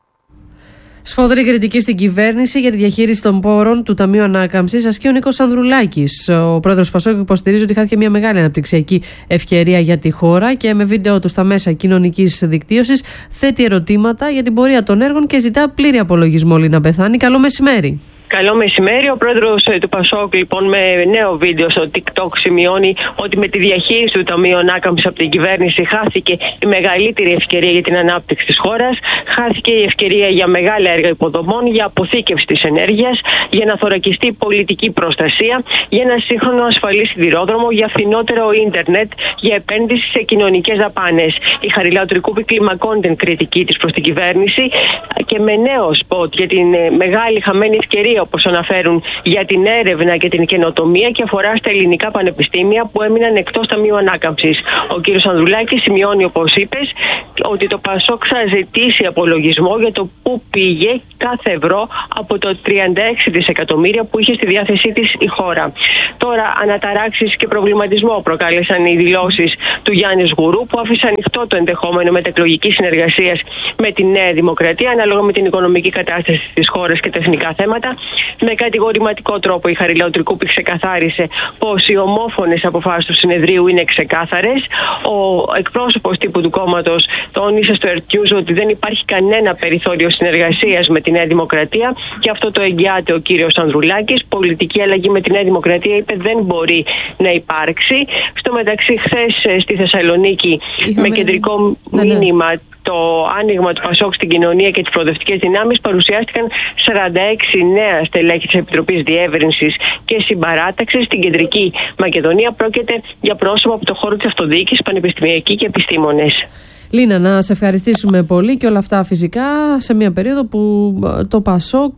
Σφοδρή κριτική στην κυβέρνηση για τη διαχείριση των πόρων του Ταμείου Ανάκαμψης ασκεί ο Νίκος Ανδρουλάκης. Ο πρόεδρος Πασόκ υποστηρίζει ότι χάθηκε μια μεγάλη αναπτυξιακή ευκαιρία για τη χώρα και με βίντεο του στα μέσα κοινωνικής δικτύωσης θέτει ερωτήματα για την πορεία των έργων και ζητά πλήρη απολογισμό. Λίνα Πεθάνη, καλό μεσημέρι. Καλό μεσημέρι. Ο πρόεδρος του Πασόκ, λοιπόν, με νέο βίντεο στο TikTok σημειώνει ότι με τη διαχείριση του Ταμείου Ανάκαμψης από την κυβέρνηση χάθηκε η μεγαλύτερη ευκαιρία για την ανάπτυξη της χώρας. Χάθηκε η ευκαιρία για μεγάλα έργα υποδομών, για αποθήκευση της ενέργειας, για να θωρακιστεί πολιτική προστασία, για ένα σύγχρονο ασφαλή σιδηρόδρομο, για φθηνότερο ίντερνετ, για επένδυση σε κοινωνικές δαπάνες. Η Χαριλαου-Τρικούπη κλιμακώνει την κριτική της προς την κυβέρνηση και με νέο σποτ για την μεγάλη χαμένη ευκαιρία, όπως αναφέρουν, για την έρευνα και την καινοτομία και αφορά στα ελληνικά πανεπιστήμια που έμειναν εκτός Ταμείου Ανάκαμψης. Ο κ. Ανδρουλάκης σημειώνει, όπως είπες, ότι το Πασόκ θα ζητήσει απολογισμό για το πού πήγε κάθε ευρώ από το τριάντα έξι δισεκατομμύρια που είχε στη διάθεσή της η χώρα. Τώρα, αναταράξεις και προβληματισμό προκάλεσαν οι δηλώσεις του Γιάννη Γουρού, που άφησε ανοιχτό το ενδεχόμενο μετεκλογικής συνεργασίας με τη Νέα Δημοκρατία, ανάλογα με την οικονομική κατάσταση της χώρας και τα εθνικά θέματα. Με κατηγορηματικό τρόπο η Χαριλαου-Τρικούπη ξεκαθάρισε πως οι ομόφωνες αποφάσεις του συνεδρίου είναι ξεκάθαρες. Ο εκπρόσωπος τύπου του κόμματος τόνισε στο Earth News ότι δεν υπάρχει κανένα περιθώριο συνεργασίας με τη Νέα Δημοκρατία και αυτό το εγγυάται ο κύριος Ανδρουλάκης. Πολιτική αλλαγή με τη Νέα Δημοκρατία, είπε, δεν μπορεί να υπάρξει. Στο μεταξύ, χθες στη Θεσσαλονίκη, Είχαμε... με κεντρικό ναι, μήνυμα ναι. το άνοιγμα του Πασόκ στην κοινωνία και τις προοδευτικές δυνάμεις, παρουσιάστηκαν σαράντα έξι νέα στελέχη της Επιτροπής Διεύρυνσης και Συμπαράταξης στην Κεντρική Μακεδονία. Πρόκειται για πρόσωπα από το χώρο της αυτοδιοίκησης, πανεπιστημιακοί και επιστήμονες. Λίνα, να σε ευχαριστήσουμε πολύ και όλα αυτά φυσικά σε μια περίοδο που το Πασόκ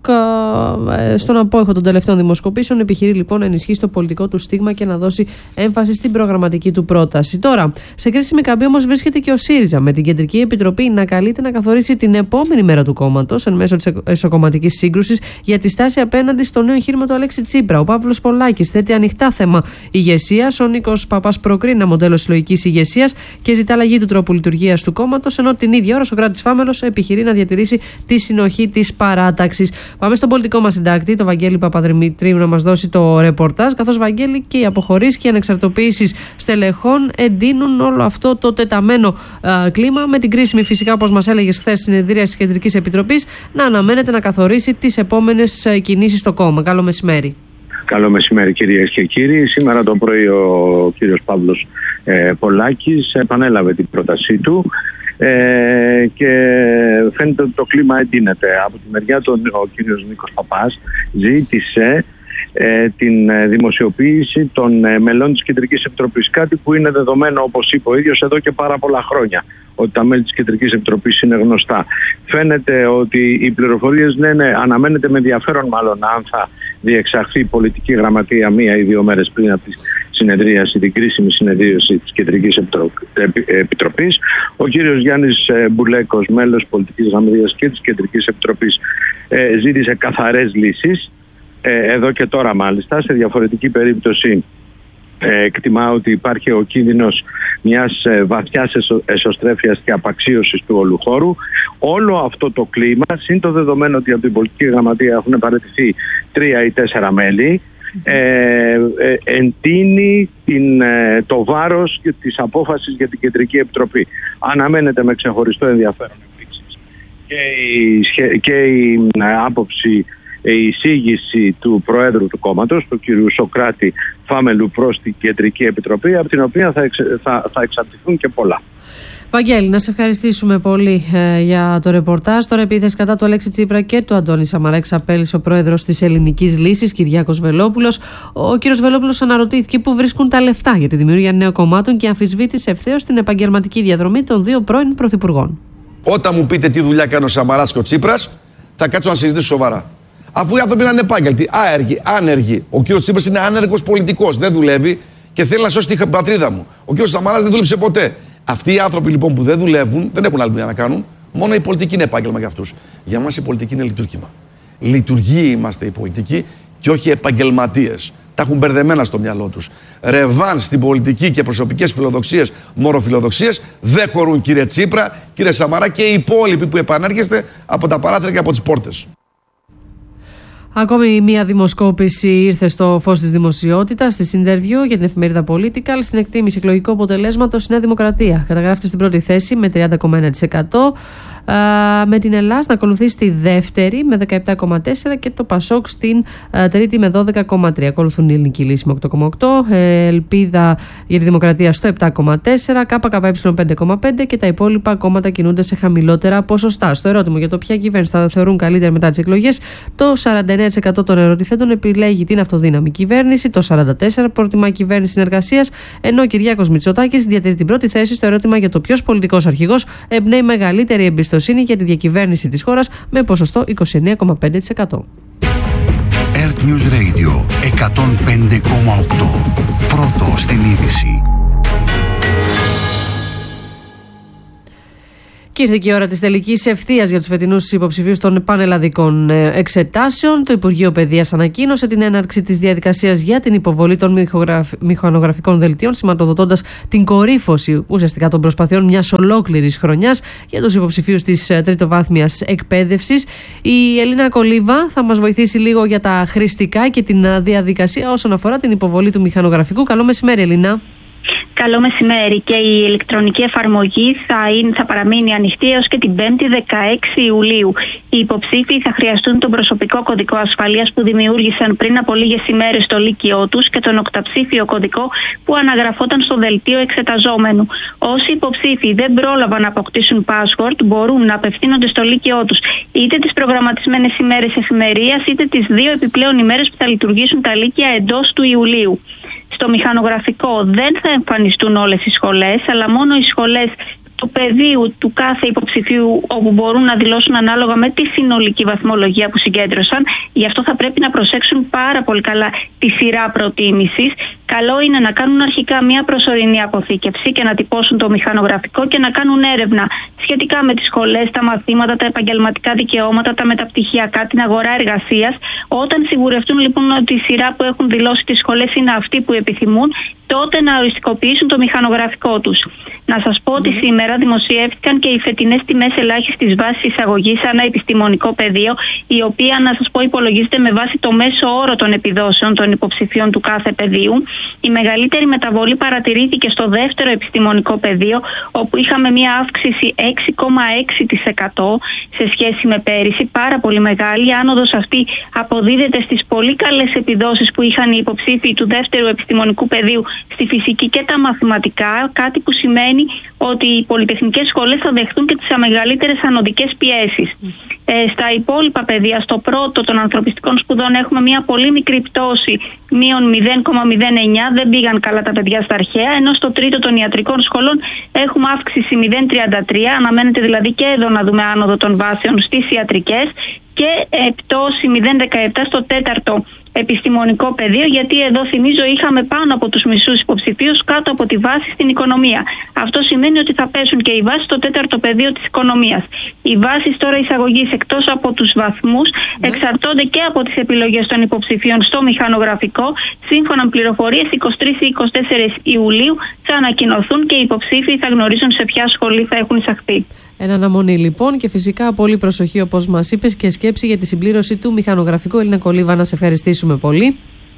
στον απόϊχο των τελευταίων δημοσκοπήσεων επιχειρεί λοιπόν να ενισχύσει το πολιτικό του στίγμα και να δώσει έμφαση στην προγραμματική του πρόταση. Τώρα, σε κρίσιμη καμπή όμως βρίσκεται και ο ΣΥΡΙΖΑ, με την Κεντρική Επιτροπή να καλείται να καθορίσει την επόμενη μέρα του κόμματος εν μέσω της εσωκομματικής σύγκρουσης για τη στάση απέναντι στο νέο εγχείρημα του Αλέξη Τσίπρα. Ο Παύλος Πολάκης θέτει ανοιχτά θέμα ηγεσίας. Ο Νίκος Παπάς προκρίνει ένα μοντέλο συλλογικής ηγεσίας και ζητά αλλαγή του τρόπου λειτουργίας του κόμματος, ενώ την ίδια ώρα ο Σωκράτης Φάμελος επιχειρεί να διατηρήσει τη συνοχή της παράταξης. Πάμε στον πολιτικό μας συντάκτη, τον Βαγγέλη Παπαδημητρίου, να μας δώσει το ρεπορτάζ. Καθώς, Βαγγέλη, και οι αποχωρήσεις και οι ανεξαρτοποιήσεις στελεχών εντείνουν όλο αυτό το τεταμένο α, κλίμα, με την κρίσιμη, φυσικά, όπως μας έλεγες χθες, συνεδρία της Κεντρικής Επιτροπής να αναμένεται να καθορίσει τις επόμενες κινήσεις στο κόμμα. Καλό μεσημέρι. Καλό μεσημέρι, κυρίες και κύριοι. Σήμερα το πρωί ο κύριος Παύλος ε, Πολάκης επανέλαβε την πρότασή του ε, και φαίνεται ότι το κλίμα εντείνεται. Από τη μεριά του ο κύριος Νίκος Παπάς ζήτησε ε, την δημοσιοποίηση των ε, μελών της Κεντρικής Επιτροπής. Κάτι που είναι δεδομένο, όπως είπε ο ίδιος, εδώ και πάρα πολλά χρόνια, ότι τα μέλη της Κεντρικής Επιτροπής είναι γνωστά. Φαίνεται ότι οι πληροφορίες λένε, αναμένεται με ενδιαφέρον μάλλον αν θα διεξαχθεί η πολιτική γραμματεία μία ή δύο μέρες πριν από τη συνεδρίαση, την κρίσιμη συνεδρίαση της Κεντρικής Επιτροπής. Ο κύριος Γιάννης Μπουλέκος, μέλος πολιτικής γραμματείας και της Κεντρικής Επιτροπής, ζήτησε καθαρές λύσεις, εδώ και τώρα μάλιστα. Σε διαφορετική περίπτωση εκτιμά ότι υπάρχει ο κίνδυνος μιας βαθιάς εσωστρέφειας και απαξίωσης του όλου χώρου. Όλο αυτό το κλίμα, συν το δεδομένο ότι από την πολιτική γραμματεία έχουν παραιτηθεί τρία ή τέσσερα μέλη, ε, ε, εντείνει την, ε, το βάρος και της απόφασης για την Κεντρική Επιτροπή. Αναμένεται με ξεχωριστό ενδιαφέρον επίσης και η, και η ε, άποψη, η εισήγηση του Προέδρου του κόμματος, του κ. Σωκράτη Φάμελου, προς την Κεντρική Επιτροπή, από την οποία θα, εξ, θα, θα εξαρτηθούν και πολλά. Βαγγέλη, να σε ευχαριστήσουμε πολύ ε, για το ρεπορτάζ. Τώρα, επίθεση κατά του Αλέξη Τσίπρα και του Αντώνη Σαμαρά εξαπέλυσε ο πρόεδρος της Ελληνικής Λύσης, Κυριάκος Βελόπουλος. Ο κύριος Βελόπουλος αναρωτήθηκε πού βρίσκουν τα λεφτά για τη δημιουργία νέων κομμάτων και αμφισβήτησε ευθέως την επαγγελματική διαδρομή των δύο πρώην πρωθυπουργών. Όταν μου πείτε τι δουλειά κάνει ο Σαμαράς και ο Τσίπρας, θα κάτσω να συζητήσω σοβαρά. Αφού οι άνθρωποι είναι ανεπάγγελτοι, άεργοι, άνεργοι. Ο κύριος Τσίπρας είναι άνεργος πολιτικός, δεν δουλεύει και θέλει να σώσει την πατρίδα μου. Ο κύριος Σαμαράς δεν δούλεψε ποτέ. Αυτοί οι άνθρωποι λοιπόν που δεν δουλεύουν, δεν έχουν άλλη δουλειά να κάνουν. Μόνο η πολιτική είναι επάγγελμα για αυτούς. Για μας η πολιτική είναι λειτουργήμα. Λειτουργοί είμαστε οι πολιτικοί και όχι επαγγελματίες. Τα έχουν μπερδεμένα στο μυαλό τους. Ρεβάν στην πολιτική και προσωπικές φιλοδοξίες, μωροφιλοδοξίες δεν χωρούν, κύριε Τσίπρα, κύριε Σαμαρά και οι υπόλοιποι που επανέρχεστε από τα παράθυρα και από τις πόρτες. Ακόμη μία δημοσκόπηση ήρθε στο φως της δημοσιότητας, στη συντερβιού για την εφημερίδα Political, στην εκτίμηση εκλογικού αποτελέσματος στη Νέα Δημοκρατία. Καταγράφεται στην πρώτη θέση με τριάντα κόμμα ένα τοις εκατό. με την Ελλάδα να ακολουθεί στη δεύτερη με δεκαεπτά κόμμα τέσσερα και το Πασόκ στην τρίτη με δώδεκα κόμμα τρία. Ακολουθούν η Ελληνική Λύση με οκτώ κόμμα οκτώ, Ελπίδα για τη Δημοκρατία στο επτά κόμμα τέσσερα, ΚΚΕ πέντε κόμμα πέντε και τα υπόλοιπα κόμματα κινούνται σε χαμηλότερα ποσοστά. Στο ερώτημα για το ποια κυβέρνηση θα θεωρούν καλύτερη μετά τις εκλογές, το σαράντα εννέα τοις εκατό των ερωτηθέντων επιλέγει την αυτοδύναμη κυβέρνηση, το σαράντα τέσσερα τοις εκατό προτιμά κυβέρνηση συνεργασίας, ενώ ο Κυριάκος Μητσοτάκης διατηρεί την πρώτη θέση στο ερώτημα για το ποιος πολιτικός αρχηγός εμπνέει μεγαλύτερη εμπιστοσύνη για τη διακυβέρνηση της χώρας με ποσοστό είκοσι εννέα κόμμα πέντε τοις εκατό. Earth News Radio εκατόν πέντε κόμμα οκτώ. Πρώτο στην είδηση. Και ήρθε και η ώρα της τελικής ευθείας για τους φετινούς υποψηφίους των πανελλαδικών εξετάσεων. Το Υπουργείο Παιδείας ανακοίνωσε την έναρξη της διαδικασίας για την υποβολή των μηχανογραφικών δελτίων, σηματοδοτώντας την κορύφωση ουσιαστικά των προσπαθειών μιας ολόκληρης χρονιάς για τους υποψηφίους της τριτοβάθμιας εκπαίδευσης. Η Ελίνα Κολίβα θα μας βοηθήσει λίγο για τα χρηστικά και την διαδικασία όσον αφορά την υποβολή του μηχανογραφικού. Καλό μεσημέρι, Ελίνα. Καλό μεσημέρι. Και η ηλεκτρονική εφαρμογή θα, είναι, θα παραμείνει ανοιχτή έως και την πέμπτη δεκαέξι Ιουλίου. Οι υποψήφοι θα χρειαστούν τον προσωπικό κωδικό ασφαλείας που δημιούργησαν πριν από λίγες ημέρες στο λύκειό τους και τον οκταψήφιο κωδικό που αναγραφόταν στο δελτίο εξεταζόμενου. Όσοι υποψήφοι δεν πρόλαβαν να αποκτήσουν password μπορούν να απευθύνονται στο λύκειό τους είτε τις προγραμματισμένες ημέρες εφημερίας είτε τις δύο επιπλέον ημέρες που θα λειτουργήσουν τα λύκεια εντός του Ιουλίου. Στο μηχανογραφικό δεν θα εμφανιστούν όλες οι σχολές, αλλά μόνο οι σχολές του πεδίου του κάθε υποψηφίου, όπου μπορούν να δηλώσουν ανάλογα με τη συνολική βαθμολογία που συγκέντρωσαν. Γι' αυτό θα πρέπει να προσέξουν πάρα πολύ καλά τη σειρά προτίμησης. Καλό είναι να κάνουν αρχικά μια προσωρινή αποθήκευση και να τυπώσουν το μηχανογραφικό και να κάνουν έρευνα σχετικά με τις σχολές, τα μαθήματα, τα επαγγελματικά δικαιώματα, τα μεταπτυχιακά, την αγορά εργασίας. Όταν σιγουρευτούν λοιπόν ότι η σειρά που έχουν δηλώσει τις σχολές είναι αυτή που επιθυμούν, τότε να οριστικοποιήσουν το μηχανογραφικό τους. Να σας πω ότι σήμερα δημοσιεύτηκαν και οι φετινές τιμές ελάχιστης βάσης εισαγωγής ανά επιστημονικό πεδίο, η οποία, να σας πω, υπολογίζεται με βάση το μέσο όρο των επιδόσεων των υποψηφίων του κάθε πεδίου. Η μεγαλύτερη μεταβολή παρατηρήθηκε στο δεύτερο επιστημονικό πεδίο, όπου είχαμε μια αύξηση έξι κόμμα έξι τοις εκατό σε σχέση με πέρυσι, πάρα πολύ μεγάλη. Η άνοδος αυτή αποδίδεται στις πολύ καλές επιδόσεις που είχαν οι υποψήφοι του δεύτερου επιστημονικού πεδίου στη φυσική και τα μαθηματικά, κάτι που σημαίνει ότι οι πολυτεχνικές σχολές θα δεχτούν και τις μεγαλύτερες ανωδικές πιέσεις. Ε, στα υπόλοιπα πεδία, στο πρώτο των ανθρωπιστικών σπουδών έχουμε μια πολύ μικρή πτώση, μείον μηδέν κόμμα μηδέν εννιά, δεν πήγαν καλά τα παιδιά στα αρχαία, ενώ στο τρίτο των ιατρικών σχολών έχουμε αύξηση μηδέν κόμμα τριάντα τρία, αναμένεται δηλαδή και εδώ να δούμε άνοδο των βάσεων στις ιατρικές, και ε, πτώση μηδέν κόμμα δεκαεπτά στο τέταρτο επιστημονικό πεδίο, γιατί εδώ θυμίζω είχαμε πάνω από τους μισούς υποψηφίους κάτω από τη βάση στην οικονομία. Αυτό σημαίνει ότι θα πέσουν και οι βάσεις στο τέταρτο πεδίο της οικονομίας. Οι βάσεις τώρα εισαγωγής, εκτός από τους βαθμούς, εξαρτώνται και από τις επιλογές των υποψηφίων στο μηχανογραφικό. Σύμφωνα με πληροφορίες, εικοστή τρίτη ή εικοστή τέταρτη Ιουλίου θα ανακοινωθούν και οι υποψήφοι θα γνωρίζουν σε ποια σχολή θα έχουν εισαχθεί. Εν αναμονή λοιπόν, και φυσικά πολύ προσοχή όπως μας είπες και σκέψη για τη συμπλήρωση του μηχανογραφικού. Ελίνα Κολίβα, να σε ευχαριστήσουμε πολύ.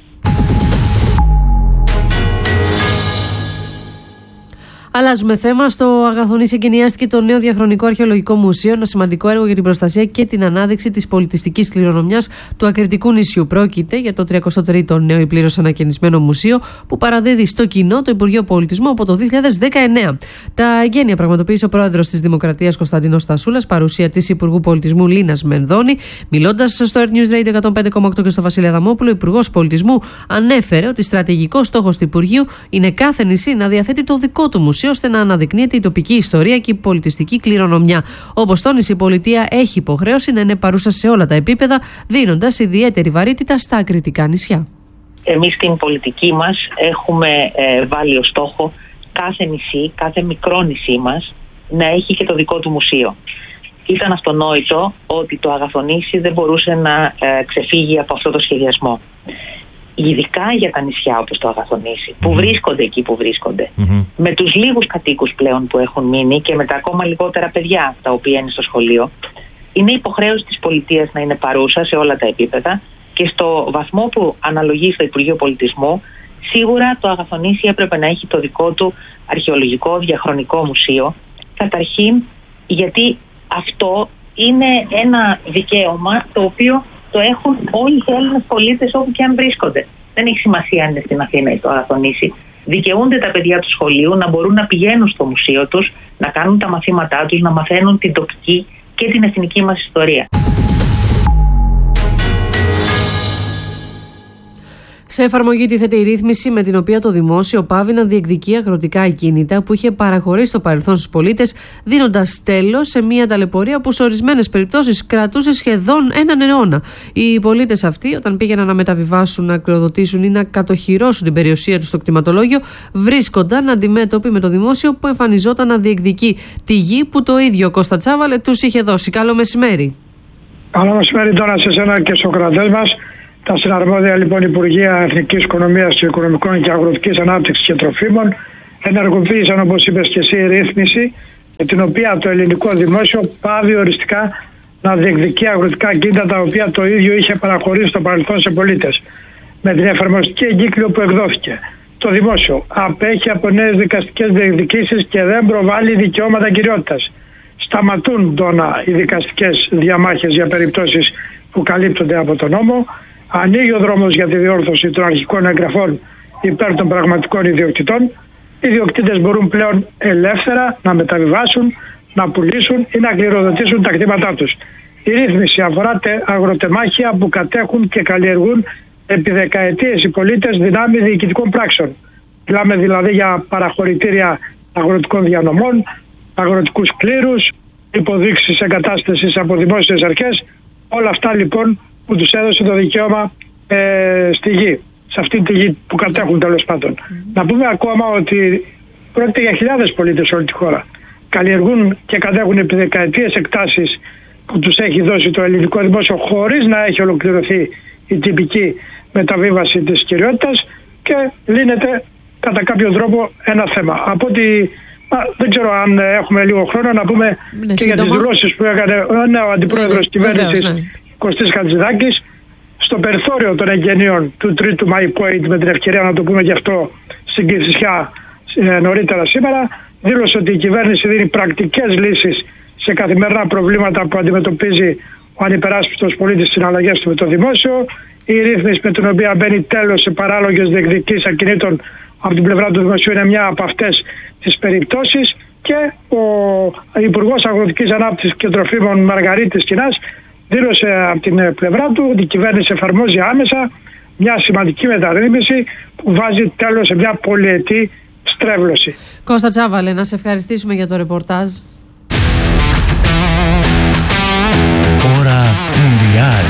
Αλλάζουμε θέμα. Στο Αγαθονήσι εγκαινιάστηκε το νέο διαχρονικό αρχαιολογικό μουσείο, ένα σημαντικό έργο για την προστασία και την ανάδειξη της πολιτιστικής κληρονομιάς του Ακριτικού νησιού. Πρόκειται για το τριακοστό τρίτο νέο ή πλήρως ανακαινισμένο μουσείο που παραδίδει στο κοινό το Υπουργείο Πολιτισμού από το δύο χιλιάδες δεκαεννέα. Τα εγγένεια πραγματοποίησε ο πρόεδρος της Δημοκρατίας Κωνσταντίνος Στασούλας, παρουσία της Υπουργού Πολιτισμού Λίνας Μενδώνη. Μιλώντας στο Earth News Radio εκατόν πέντε κόμμα οκτώ και στο Βασίλη Αδαμόπουλο, ο Υπουργός Πολιτισμού ανέφερε ότι στρατηγικός στόχος του Υπουργείου είναι κάθε νησί να διαθέτει το δικό του μουσείο, ώστε να αναδεικνύεται η τοπική ιστορία και η πολιτιστική κληρονομιά. Όπως τόνισε, η πολιτεία έχει υποχρέωση να είναι παρούσα σε όλα τα επίπεδα, δίνοντας ιδιαίτερη βαρύτητα στα ακριτικά νησιά. Εμείς στην πολιτική μας έχουμε ε, βάλει ως στόχο κάθε νησί, κάθε μικρό νησί μας να έχει και το δικό του μουσείο. Ήταν αυτονόητο ότι το Αγαθονήσι δεν μπορούσε να ε, ξεφύγει από αυτό το σχεδιασμό. Ειδικά για τα νησιά όπως το Αγαθονήσι, που mm-hmm. βρίσκονται εκεί που βρίσκονται, mm-hmm. με τους λίγους κατοίκους πλέον που έχουν μείνει και με τα ακόμα λιγότερα παιδιά τα οποία είναι στο σχολείο, είναι υποχρέωση της πολιτείας να είναι παρούσα σε όλα τα επίπεδα, και στο βαθμό που αναλογεί στο Υπουργείο Πολιτισμού, σίγουρα το Αγαθονήσι έπρεπε να έχει το δικό του αρχαιολογικό διαχρονικό μουσείο, καταρχήν γιατί Αυτό είναι ένα δικαίωμα το οποίο το έχουν όλοι οι Έλληνες πολίτες όπου και αν βρίσκονται. Δεν έχει σημασία αν είναι στην Αθήνα ή στο Αγαθονήσι. Δικαιούνται τα παιδιά του σχολείου να μπορούν να πηγαίνουν στο μουσείο τους, να κάνουν τα μαθήματά τους, να μαθαίνουν την τοπική και την εθνική μας ιστορία. Σε εφαρμογή τίθεται η ρύθμιση με την οποία το δημόσιο πάβει να διεκδικεί αγροτικά ακίνητα που είχε παραχωρήσει στο παρελθόν στους πολίτες, δίνοντας τέλος σε μια ταλαιπωρία που σε ορισμένες περιπτώσεις κρατούσε σχεδόν έναν αιώνα. Οι πολίτες αυτοί, όταν πήγαιναν να μεταβιβάσουν, να ακροδοτήσουν ή να κατοχυρώσουν την περιουσία τους στο κτηματολόγιο, βρίσκονταν αντιμέτωποι με το δημόσιο που εμφανιζόταν να διεκδικεί τη γη που το ίδιο Κώστα Τσάβαλε τους είχε δώσει. Καλό μεσημέρι. Καλό μεσημέρι τώρα σε εσένα και στους κρατές μας. Τα συναρμόδια λοιπόν Υπουργεία Εθνικής Οικονομίας και Οικονομικών και Αγροτικής Ανάπτυξης και Τροφίμων ενεργοποίησαν, όπως είπες και εσύ, ρύθμιση με την οποία το ελληνικό δημόσιο πάβει οριστικά να διεκδικεί αγροτικά ακίνητα τα οποία το ίδιο είχε παραχωρήσει στο παρελθόν σε πολίτες. Με την εφαρμοστική εγκύκλιο που εκδόθηκε, το δημόσιο απέχει από νέες δικαστικές διεκδικήσεις και δεν προβάλλει δικαιώματα κυριότητας. Σταματούν τώρα οι δικαστικές διαμάχες για περιπτώσεις που καλύπτονται από τον νόμο. Ανοίγει ο δρόμος για τη διόρθωση των αρχικών εγγραφών υπέρ των πραγματικών ιδιοκτητών. Οι ιδιοκτήτες μπορούν πλέον ελεύθερα να μεταβιβάσουν, να πουλήσουν ή να κληροδοτήσουν τα κτήματά τους. Η ρύθμιση αφορά αγροτεμάχια που κατέχουν και καλλιεργούν επί δεκαετίες οι πολίτες δυνάμει διοικητικών πράξεων. Μιλάμε δηλαδή για παραχωρητήρια αγροτικών διανομών, αγροτικούς κλήρους, υποδείξεις εγκατάστασης από δημόσιες αρχές. Όλα αυτά λοιπόν που τους έδωσε το δικαίωμα ε, στη γη, σε αυτή τη γη που κατέχουν τέλος πάντων. Mm-hmm. Να πούμε ακόμα ότι πρόκειται για χιλιάδες πολίτες σε όλη τη χώρα. Καλλιεργούν και κατέχουν επί δεκαετίες εκτάσεις που τους έχει δώσει το ελληνικό δημόσιο χωρίς να έχει ολοκληρωθεί η τυπική μεταβίβαση της κυριότητας και λύνεται κατά κάποιο τρόπο ένα θέμα. Από ότι Α, δεν ξέρω αν έχουμε λίγο χρόνο να πούμε ναι, και σύντομα. Για τις δηλώσεις που έκανε ναι, ο Αντιπρόεδρος ναι, κυβέρνησης ναι. Κωστής Χατζηδάκης στο περιθώριο των εγγενείων του τρίτου My Point, με την ευκαιρία να το πούμε και αυτό στην Κηφισιά ε, νωρίτερα σήμερα, δήλωσε ότι η κυβέρνηση δίνει πρακτικές λύσεις σε καθημερινά προβλήματα που αντιμετωπίζει ο ανυπεράσπιστος πολίτης στις συναλλαγές του με το δημόσιο. Η ρύθμιση με την οποία μπαίνει τέλος σε παράλογες διεκδικήσεις ακινήτων από την πλευρά του δημοσίου είναι μια από αυτές τις περιπτώσεις και ο Υπουργός Αγροτικής Ανάπτυξης και Τροφίμων Μαργαρίτης Κινάς δήλωσε από την πλευρά του ότι η κυβέρνηση εφαρμόζει άμεσα μια σημαντική μεταρρύθμιση που βάζει τέλος σε μια πολυετή στρέβλωση. Κώστα Τσάβαλε, να σε ευχαριστήσουμε για το ρεπορτάζ. Ώρα Μουντιάλ.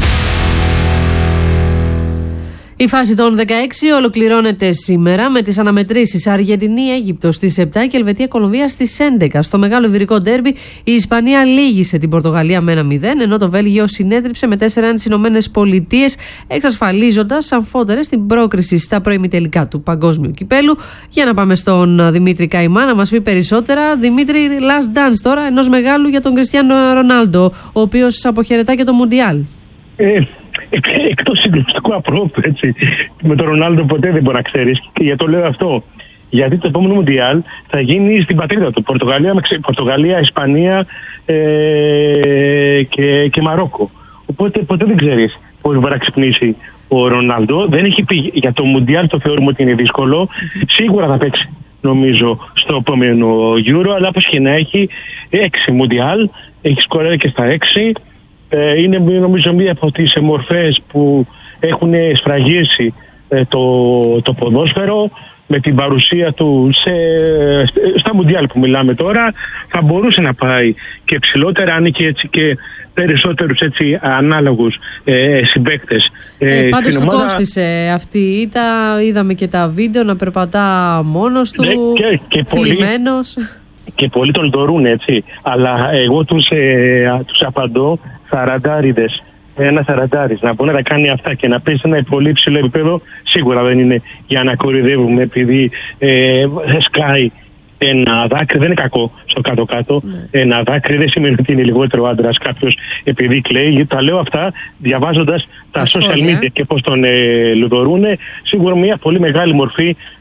Η φάση των δεκαέξι ολοκληρώνεται σήμερα με τις αναμετρήσεις Αργεντινή-Αίγυπτος στις επτά και Ελβετία-Κολομβία στις έντεκα. Στο μεγάλο ιβηρικό ντέρμπι η Ισπανία λύγησε την Πορτογαλία με ένα μηδέν, ενώ το Βέλγιο συνέτριψε με τέσσερα ένα τις Ηνωμένες Πολιτείες, εξασφαλίζοντας αμφότερες την πρόκριση στα προημιτελικά του Παγκόσμιου Κυπέλου. Για να πάμε στον Δημήτρη Καϊμά να μας πει περισσότερα. Δημήτρη, last dance τώρα ενός μεγάλου για τον Κριστιάνο Ρονάλντο, ο οποίος αποχαιρετά και το Μουντιάλ. Ε, εκτός συγκλονιστικού απρόπτου, έτσι. Με τον Ρονάλντο ποτέ δεν μπορεί να ξέρεις. Και για το λέω αυτό. Γιατί το επόμενο Μουντιάλ θα γίνει στην πατρίδα του. Πορτογαλία, Πορτογαλία Ισπανία ε, και, και Μαρόκο. Οπότε ποτέ δεν ξέρεις πώς μπορεί να ξυπνήσει ο Ρονάλντο. Δεν έχει πει για το Μουντιάλ, το θεωρούμε ότι είναι δύσκολο. Σίγουρα θα παίξει, νομίζω, στο επόμενο Euro. Αλλά όπως και να έχει, έξι Μουντιάλ, έχει σκοράρει και στα έξι. Είναι νομίζω μία από τις μορφές που έχουν σφραγίσει το, το ποδόσφαιρο με την παρουσία του σε, στα Μουντιάλ που μιλάμε τώρα. Θα μπορούσε να πάει και ψηλότερα αν είχε έτσι και περισσότερους έτσι ανάλογους ε, συμπαίκτες. Ε, πάντως του ομάδα... κόστησε αυτή η ήττα, είδαμε και τα βίντεο να περπατά μόνος του, ναι, και, και θλιμμένος. Και πολλοί τον δωρούν, έτσι, αλλά εγώ τους, ε, τους απαντώ σαραντάριδες, ένα σαραντάρις, να μπορεί να κάνει αυτά και να πέσει ένα πολύ ψηλό επίπεδο, σίγουρα δεν είναι για να κορυδεύουμε επειδή ε, σκάει ένα δάκρυ, δεν είναι κακό στο κάτω-κάτω. Ναι. Ένα δάκρυ δεν σημαίνει ότι είναι λιγότερο άντρας κάποιος επειδή κλαίει. Τα λέω αυτά διαβάζοντας τα social media και πώς τον ε, λουδορούνε. Σίγουρα μια πολύ μεγάλη μορφή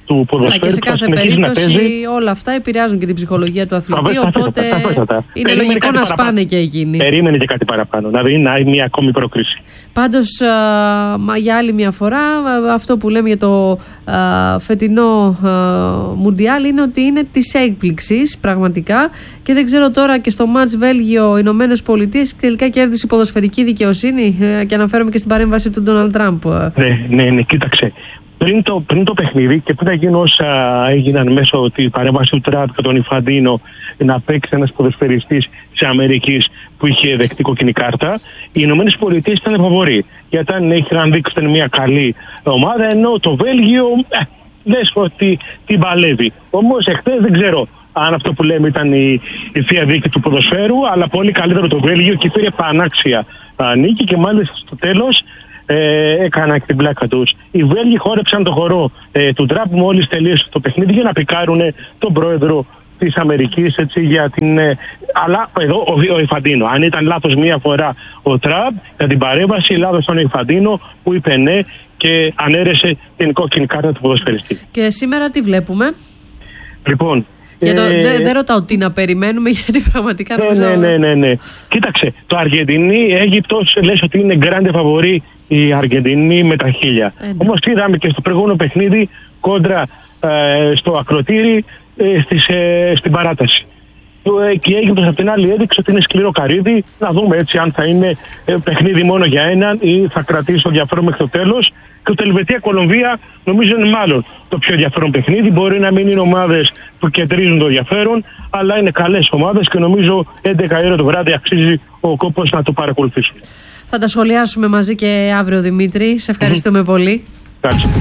του ποδοσφαίρου. Αλλά και σε κάθε περίπτωση όλα αυτά επηρεάζουν και την ψυχολογία του αθλητή. Οπότε είναι λογικό να σπάνε και εκείνοι. Περίμενε και κάτι παραπάνω. Δηλαδή να είναι μια ακόμη πρόκριση. Πάντως, για άλλη μια φορά, αυτό που λέμε για το φετινό Μουντιάλ είναι ότι είναι της έκπληξης πραγματικά. Και δεν ξέρω τώρα και στο μάτς Βέλγιο-Ηνωμένες Πολιτείες τελικά κέρδισε η ποδοσφαιρική δικαιοσύνη. Και αναφέρομαι και στην παρέμβαση του Ντόναλντ Τραμπ. Ναι, ναι, ναι, κοίταξε. Πριν το, πριν το παιχνίδι και πριν τα γίνουν όσα έγιναν μέσω τη παρέμβαση του Τραμπ και τον Ιφαντίνο να παίξει ένας ποδοσφαιριστής της Αμερικής που είχε δεχτεί κόκκινη κάρτα, οι Ηνωμένες Πολιτείες ήταν φαβοροί. Γιατί αν είχαν δείξει ήταν μια καλή ομάδα, ενώ το Βέλγιο ε, λες ότι την παλεύει. Όμως εχθές δεν ξέρω αν αυτό που λέμε ήταν η, η θεία δίκη του ποδοσφαίρου, αλλά πολύ καλύτερο το Βέλγιο και πήρε πανάξια νίκη και μάλιστα στο τέλος ε, έκανα και την πλάκα τους. Οι Βέλγοι χόρεψαν το χορό ε, του Τραμπ μόλις τελείωσε το παιχνίδι για να πικάρουν τον πρόεδρο της Αμερικής, έτσι, για την, ε, αλλά εδώ ο, ο Ιφαντίνο. Αν ήταν λάθος μία φορά ο Τραμπ για την παρέμβαση, λάθος ήταν ο Ιφαντίνο που είπε ναι και ανέρεσε την κόκκινη κάρτα του ποδοσφαιριστή. Και σήμερα τι βλέπουμε? Λοιπόν, Ε, δεν δε ε, ρωτάω τι να περιμένουμε, γιατί πραγματικά ναι, νομίζω... ναι, ναι, ναι, ναι. Κοίταξε, το Αργεντινή, Αίγυπτος, λες ότι είναι grande φαβορί η Αργεντινή με τα χίλια. Ε, ναι. Όμως είδαμε και στο προηγούμενο παιχνίδι κόντρα ε, στο ακροτήρι ε, στις, ε, στην παράταση. Ε, και η Αίγυπτος απ' την άλλη έδειξε ότι είναι σκληρό καρύδι. Να δούμε έτσι αν θα είναι ε, παιχνίδι μόνο για έναν ή θα κρατήσει το ενδιαφέρον μέχρι το τέλος. Και το Ελβετία-Κολομβία νομίζω είναι μάλλον το πιο ενδιαφέρον παιχνίδι. Μπορεί να μην είναι ομάδες που κεντρίζουν το ενδιαφέρον, αλλά είναι καλές ομάδες και νομίζω έντεκα η ώρα το βράδυ αξίζει ο κόπος να το παρακολουθήσουμε. Θα τα σχολιάσουμε μαζί και αύριο, Δημήτρη. Σε ευχαριστούμε mm-hmm. πολύ. Ευχαριστώ.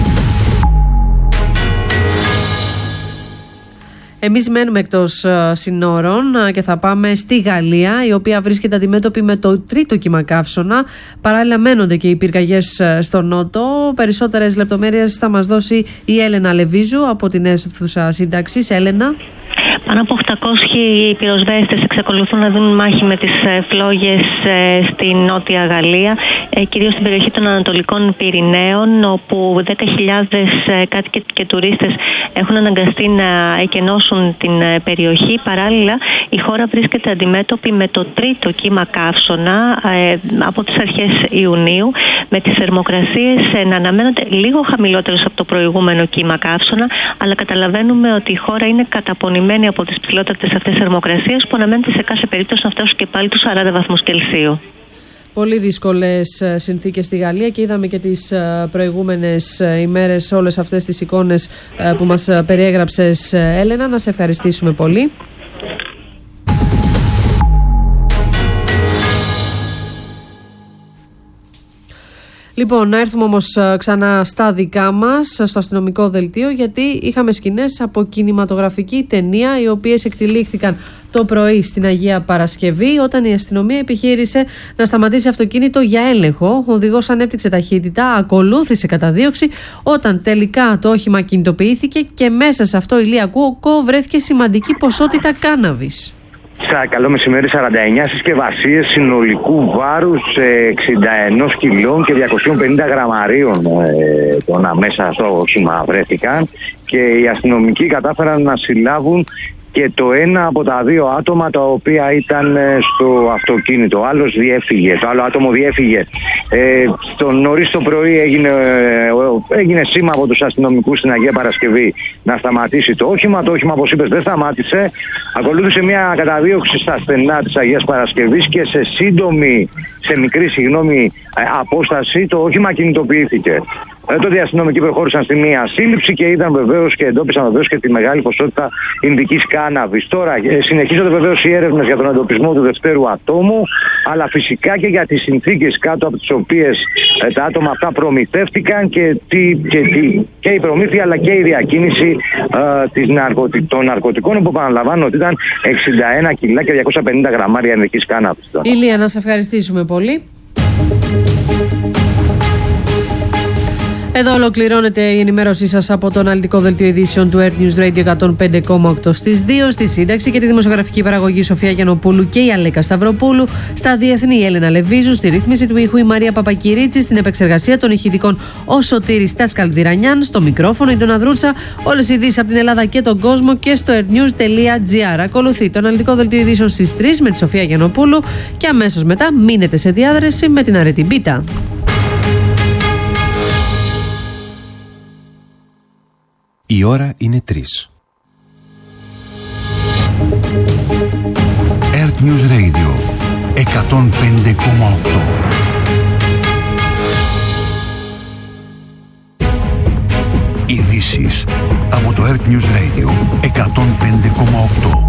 Εμείς μένουμε εκτός συνόρων και θα πάμε στη Γαλλία, η οποία βρίσκεται αντιμέτωπη με το τρίτο κύμα καύσωνα. Παράλληλα μένονται και οι πυρκαγιές στο νότο. Περισσότερες λεπτομέρειες θα μας δώσει η Έλενα Λεβίζου από την αίθουσα σύνταξης. Έλενα. Πάνω από οκτακόσιοι πυροσβέστες εξακολουθούν να δίνουν μάχη με τις φλόγες στη Νότια Γαλλία, κυρίως στην περιοχή των Ανατολικών Πυρηναίων, όπου δέκα χιλιάδες κάτοικοι και τουρίστες έχουν αναγκαστεί να εκενώσουν την περιοχή. Παράλληλα, η χώρα βρίσκεται αντιμέτωπη με το τρίτο κύμα καύσωνα από τις αρχές Ιουνίου, με τις θερμοκρασίες να αναμένονται λίγο χαμηλότερες από το προηγούμενο κύμα καύσωνα, αλλά καταλαβαίνουμε ότι η χώρα είναι καταπονημένη από τις ψηλότερες αυτές θερμοκρασίες που αναμένεται σε κάθε περίπτωση να φτάσουν και πάλι τους σαράντα βαθμούς Κελσίου. Πολύ δύσκολες συνθήκες στη Γαλλία και είδαμε και τις προηγούμενες ημέρες όλες αυτές τις εικόνες που μας περιέγραψες, Έλενα. Να σε ευχαριστήσουμε πολύ. Λοιπόν, να έρθουμε όμως ξανά στα δικά μας, στο αστυνομικό δελτίο, γιατί είχαμε σκηνές από κινηματογραφική ταινία, οι οποίες εκτυλίχθηκαν το πρωί στην Αγία Παρασκευή, όταν η αστυνομία επιχείρησε να σταματήσει αυτοκίνητο για έλεγχο. Ο οδηγός ανέπτυξε ταχύτητα, ακολούθησε καταδίωξη, όταν τελικά το όχημα κινητοποιήθηκε και μέσα σε αυτό, ηλιακό, βρέθηκε σημαντική ποσότητα κάναβης. Καλό μεσημέρι, σαράντα εννιά συσκευασίες συνολικού βάρους εξήντα ένα κιλών και διακόσια πενήντα γραμμαρίων ε, τόνα μέσα στο όχημα βρέθηκαν και οι αστυνομικοί κατάφεραν να συλλάβουν και το ένα από τα δύο άτομα τα οποία ήταν στο αυτοκίνητο. Ο άλλος διέφυγε, το άλλο άτομο διέφυγε. Ε, το νωρίς το πρωί έγινε, έγινε σήμα από τους αστυνομικούς στην Αγία Παρασκευή να σταματήσει το όχημα. Το όχημα, όπως είπες, δεν σταμάτησε. Ακολούθησε μια καταδίωξη στα στενά της Αγίας Παρασκευής και σε σύντομη, σε μικρή συγγνώμη απόσταση το όχημα κινητοποιήθηκε. Ε, τότε οι αστυνομικοί προχώρησαν στη μία σύλληψη και είδαν βεβαίως και εντόπισαν βεβαίως και τη μεγάλη ποσότητα ινδικής κάναβης. Τώρα ε, συνεχίζονται βεβαίως οι έρευνες για τον εντοπισμό του δευτέρου ατόμου, αλλά φυσικά και για τις συνθήκες κάτω από τις οποίες ε, τα άτομα αυτά προμηθεύτηκαν και, τι, και, τι, και η προμήθεια αλλά και η διακίνηση ε, της ναρκωτι, των ναρκωτικών, που επαναλαμβάνω ότι ήταν εξήντα ένα κιλά και διακόσια πενήντα γραμμάρια ινδικής κάναβης. Ηλία, να σε ευχαριστήσουμε πολύ. Εδώ ολοκληρώνεται η ενημέρωσή σας από το αναλυτικό δελτίο ειδήσεων του Earth News Radio εκατόν πέντε κόμμα οκτώ στις δύο, στη σύνταξη και τη δημοσιογραφική παραγωγή Σοφία Γιαννοπούλου και η Αλέκα Σταυροπούλου, στα διεθνή η Έλενα Λεβίζου, στη ρύθμιση του ήχου η Μαρία Παπακυρίτση, στην επεξεργασία των ηχητικών ο Σωτήρης Τασκαλδηρανιάν, στο μικρόφωνο η Ντόνα Δρούτσα. Όλες οι ειδήσεις από την Ελλάδα και τον κόσμο και στο earthnews τελεία gr. Ακολουθεί το αναλυτικό δελτίο ειδήσεων στις τρεις με τη Σοφία Γιαννοπούλου και αμέσως μετά μείνετε σε διάδραση με την Αρετή Μπίτα. Η ώρα είναι τρεις. Earth News Radio εκατόν πέντε κόμμα οκτώ. Ειδήσεις από το Earth News Radio εκατόν πέντε κόμμα οκτώ.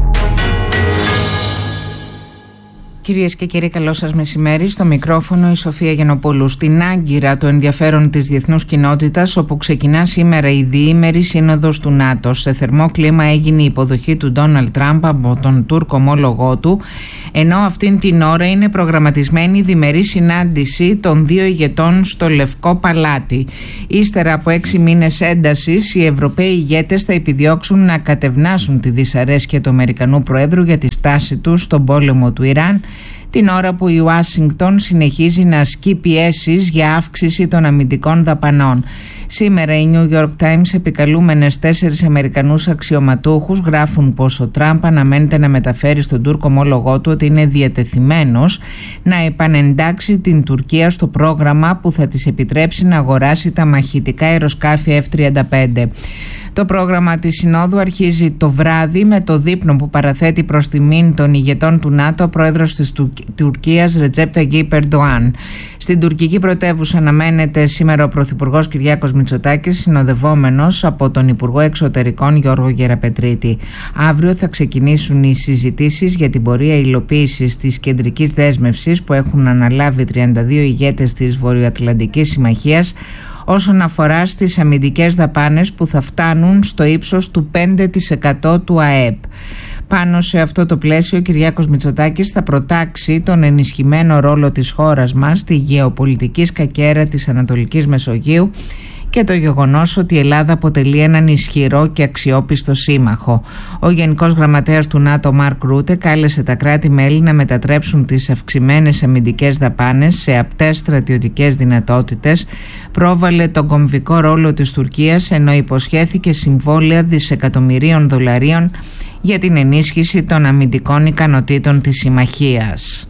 Κυρίες και κύριοι, καλό σας μεσημέρι. Στο μικρόφωνο η Σοφία Γιαννοπούλου. Στην Άγκυρα το ενδιαφέρον της διεθνούς κοινότητας, όπου ξεκινά σήμερα η διήμερη σύνοδος του ΝΑΤΟ. Σε θερμό κλίμα έγινε η υποδοχή του Ντόναλντ Τραμπ από τον Τούρκο ομόλογό του, ενώ αυτήν την ώρα είναι προγραμματισμένη η διμερή συνάντηση των δύο ηγετών στο Λευκό Παλάτι. Ύστερα από έξι μήνες έντασης, οι Ευρωπαίοι ηγέτες θα επιδιώξουν να κατευνάσουν τη δυσαρέσκεια του Αμερικανού Προέδρου για τη στάση του στον πόλεμο του Ιράν, την ώρα που η Ουάσιγκτον συνεχίζει να ασκεί πιέσεις για αύξηση των αμυντικών δαπανών. Σήμερα οι New York Times, επικαλούμενες τέσσερις Αμερικανούς αξιωματούχους, γράφουν πως ο Τραμπ αναμένεται να μεταφέρει στον Τούρκο ομόλογό του ότι είναι διατεθειμένος να επανεντάξει την Τουρκία στο πρόγραμμα που θα της επιτρέψει να αγοράσει τα μαχητικά αεροσκάφη εφ τριάντα πέντε. Το πρόγραμμα της Συνόδου αρχίζει το βράδυ με το δείπνο που παραθέτει προς τιμήν των ηγετών του ΝΑΤΟ ο πρόεδρος της Τουρκίας Ρετζέπ Ταγιίπ Ερντοάν. Στην τουρκική πρωτεύουσα αναμένεται σήμερα ο πρωθυπουργός Κυριάκος Μητσοτάκης, συνοδευόμενος από τον Υπουργό Εξωτερικών Γιώργο Γεραπετρίτη. Αύριο θα ξεκινήσουν οι συζητήσεις για την πορεία υλοποίησης της κεντρικής δέσμευσης που έχουν αναλάβει τριάντα δύο ηγέτες της Βορειοατλαντικής Συμμαχίας όσον αφορά στις αμυντικές δαπάνες που θα φτάνουν στο ύψος του πέντε τοις εκατό του ΑΕΠ. Πάνω σε αυτό το πλαίσιο ο Κυριάκος Μητσοτάκης θα προτάξει τον ενισχυμένο ρόλο της χώρας μας στη γεωπολιτική σκακέρα της Ανατολικής Μεσογείου και το γεγονός ότι η Ελλάδα αποτελεί έναν ισχυρό και αξιόπιστο σύμμαχο. Ο Γενικός Γραμματέας του ΝΑΤΟ Μαρκ Ρούτε κάλεσε τα κράτη-μέλη να μετατρέψουν τις αυξημένες αμυντικές δαπάνες σε απτές στρατιωτικές δυνατότητες, πρόβαλε τον κομβικό ρόλο της Τουρκίας, ενώ υποσχέθηκε συμβόλαια δισεκατομμυρίων δολαρίων για την ενίσχυση των αμυντικών ικανοτήτων της συμμαχίας.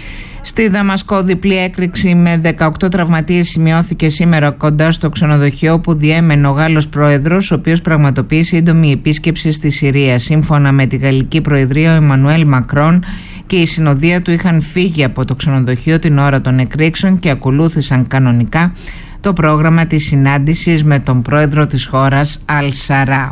Στη Δαμασκό διπλή έκρηξη με δεκαοκτώ τραυματίες σημειώθηκε σήμερα κοντά στο ξενοδοχείο που διέμενε ο Γάλλος πρόεδρος, ο οποίος πραγματοποιεί σύντομη επίσκεψη στη Συρία. Σύμφωνα με τη Γαλλική Προεδρία, ο Εμμανουέλ Μακρόν και η συνοδεία του είχαν φύγει από το ξενοδοχείο την ώρα των εκρήξεων και ακολούθησαν κανονικά το πρόγραμμα της συνάντησης με τον πρόεδρο της χώρας Αλ Σαρά.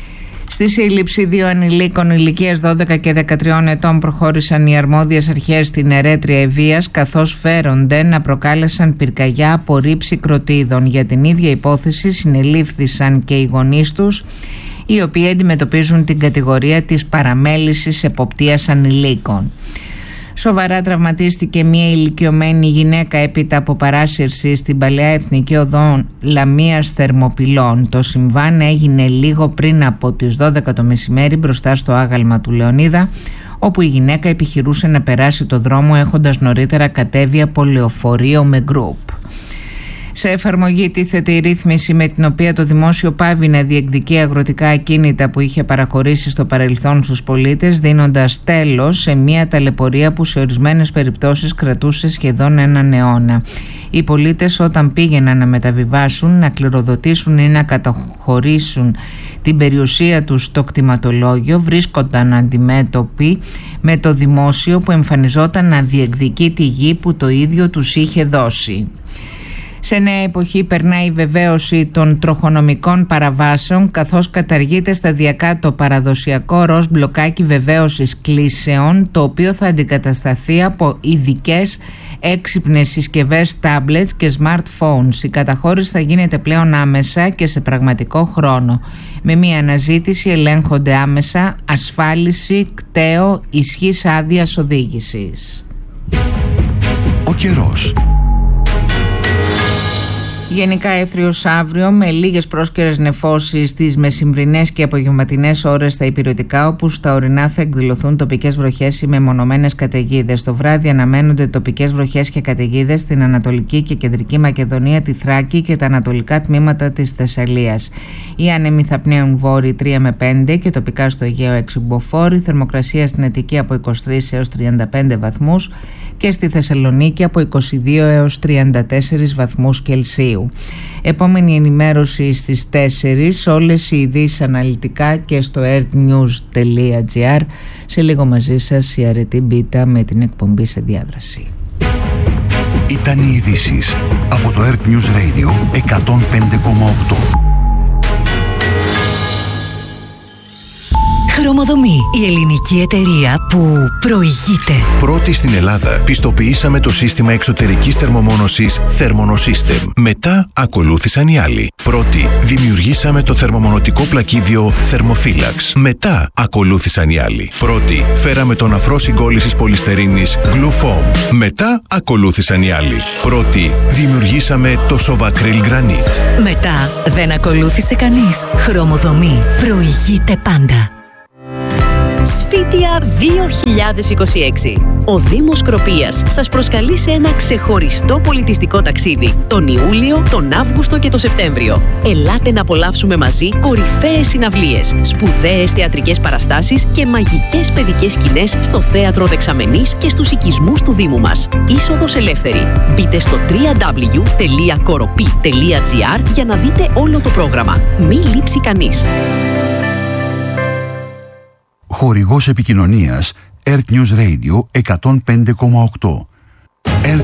Στη σύλληψη δύο ανηλίκων ηλικίας δώδεκα και δεκατρία ετών προχώρησαν οι αρμόδιες αρχές στην Ερέτρια Ευβοίας, καθώς φέρονται να προκάλεσαν πυρκαγιά από ρήψη κροτίδων. Για την ίδια υπόθεση συνελήφθησαν και οι γονείς τους, οι οποίοι αντιμετωπίζουν την κατηγορία της παραμέλησης εποπτείας ανηλίκων. Σοβαρά τραυματίστηκε μια ηλικιωμένη γυναίκα έπειτα από παράσυρση στην παλαιά Εθνική Οδό Λαμίας Θερμοπυλών. Το συμβάν έγινε λίγο πριν από τις δώδεκα το μεσημέρι μπροστά στο άγαλμα του Λεωνίδα, όπου η γυναίκα επιχειρούσε να περάσει το δρόμο έχοντας νωρίτερα κατέβει από λεωφορείο με γκρουπ. Σε εφαρμογή τίθεται η ρύθμιση με την οποία το δημόσιο πάβει να διεκδικεί αγροτικά ακίνητα που είχε παραχωρήσει στο παρελθόν στους πολίτες, δίνοντας τέλος σε μια ταλαιπωρία που σε ορισμένες περιπτώσεις κρατούσε σχεδόν έναν αιώνα. Οι πολίτες όταν πήγαιναν να μεταβιβάσουν, να κληροδοτήσουν ή να καταχωρήσουν την περιουσία τους στο κτηματολόγιο, βρίσκονταν αντιμέτωποι με το δημόσιο που εμφανιζόταν να διεκδικεί τη γη που το ίδιο τους είχε δώσει. Σε νέα εποχή περνάει η βεβαίωση των τροχονομικών παραβάσεων, καθώς καταργείται σταδιακά το παραδοσιακό ροζ μπλοκάκι βεβαίωσης κλήσεων, το οποίο θα αντικατασταθεί από ειδικές έξυπνες συσκευές tablets και smartphones. Η καταχώρηση θα γίνεται πλέον άμεσα και σε πραγματικό χρόνο. Με μία αναζήτηση ελέγχονται άμεσα ασφάλιση, κταίο, ισχύς άδειας οδήγησης. Ο καιρός. Γενικά έθριος αύριο με λίγες πρόσκαιρες νεφώσεις στις μεσημβρινές και απογευματινές ώρες στα υπηρετικά, όπου στα ορεινά θα εκδηλωθούν τοπικές βροχές ή μεμονωμένες καταιγίδες. Το βράδυ αναμένονται τοπικές βροχές και καταιγίδες στην Ανατολική και Κεντρική Μακεδονία, τη Θράκη και τα ανατολικά τμήματα της Θεσσαλίας. Οι άνεμοι θα πνέουν βόρειοι τρία με πέντε και τοπικά στο Αιγαίο έξι μποφόρ. Θερμοκρασία στην Αττική από είκοσι τρεις έως τριάντα πέντε βαθμούς και στη Θεσσαλονίκη από είκοσι δύο έως τριάντα τέσσερις βαθμούς Κελσίου. Επόμενη ενημέρωση στις τέσσερις, όλες οι ειδήσεις αναλυτικά και στο ertnews τελεία gr. Σε λίγο μαζί σας η Αρετή Μπίτα με την εκπομπή σε διάδραση. Ήταν οι ειδήσεις από το Earth News Radio εκατόν πέντε κόμμα οκτώ. Χρωμοδομή, η ελληνική εταιρεία που προηγείται. Πρώτη στην Ελλάδα πιστοποιήσαμε το σύστημα εξωτερικής θερμομόνωσης Thermonosystem. Μετά ακολούθησαν οι άλλοι. Πρώτη δημιουργήσαμε το θερμομονωτικό πλακίδιο Thermophilax. Μετά ακολούθησαν οι άλλοι. Πρώτη φέραμε τον αφρό συγκόλλησης πολυστερίνης Glufoam. Μετά ακολούθησαν οι άλλοι. Πρώτη δημιουργήσαμε το Sovacryl Granite. Μετά δεν ακολούθησε κανείς. Χρωμοδομή, προηγείται πάντα. Σφίτια δύο χιλιάδες είκοσι έξι. Ο Δήμος Σκροπίας σας προσκαλεί σε ένα ξεχωριστό πολιτιστικό ταξίδι τον Ιούλιο, τον Αύγουστο και τον Σεπτέμβριο. Ελάτε να απολαύσουμε μαζί κορυφαίες συναυλίες, σπουδαίες θεατρικές παραστάσεις και μαγικές παιδικές σκηνές στο Θέατρο Δεξαμενής και στους οικισμούς του Δήμου μας. Είσοδος ελεύθερη. Μπείτε στο double-u double-u double-u τελεία κοροπή τελεία gr για να δείτε όλο το πρόγραμμα. Μη λείψει κανείς. Χορηγός επικοινωνίας Earth News Radio εκατόν πέντε κόμμα οκτώ.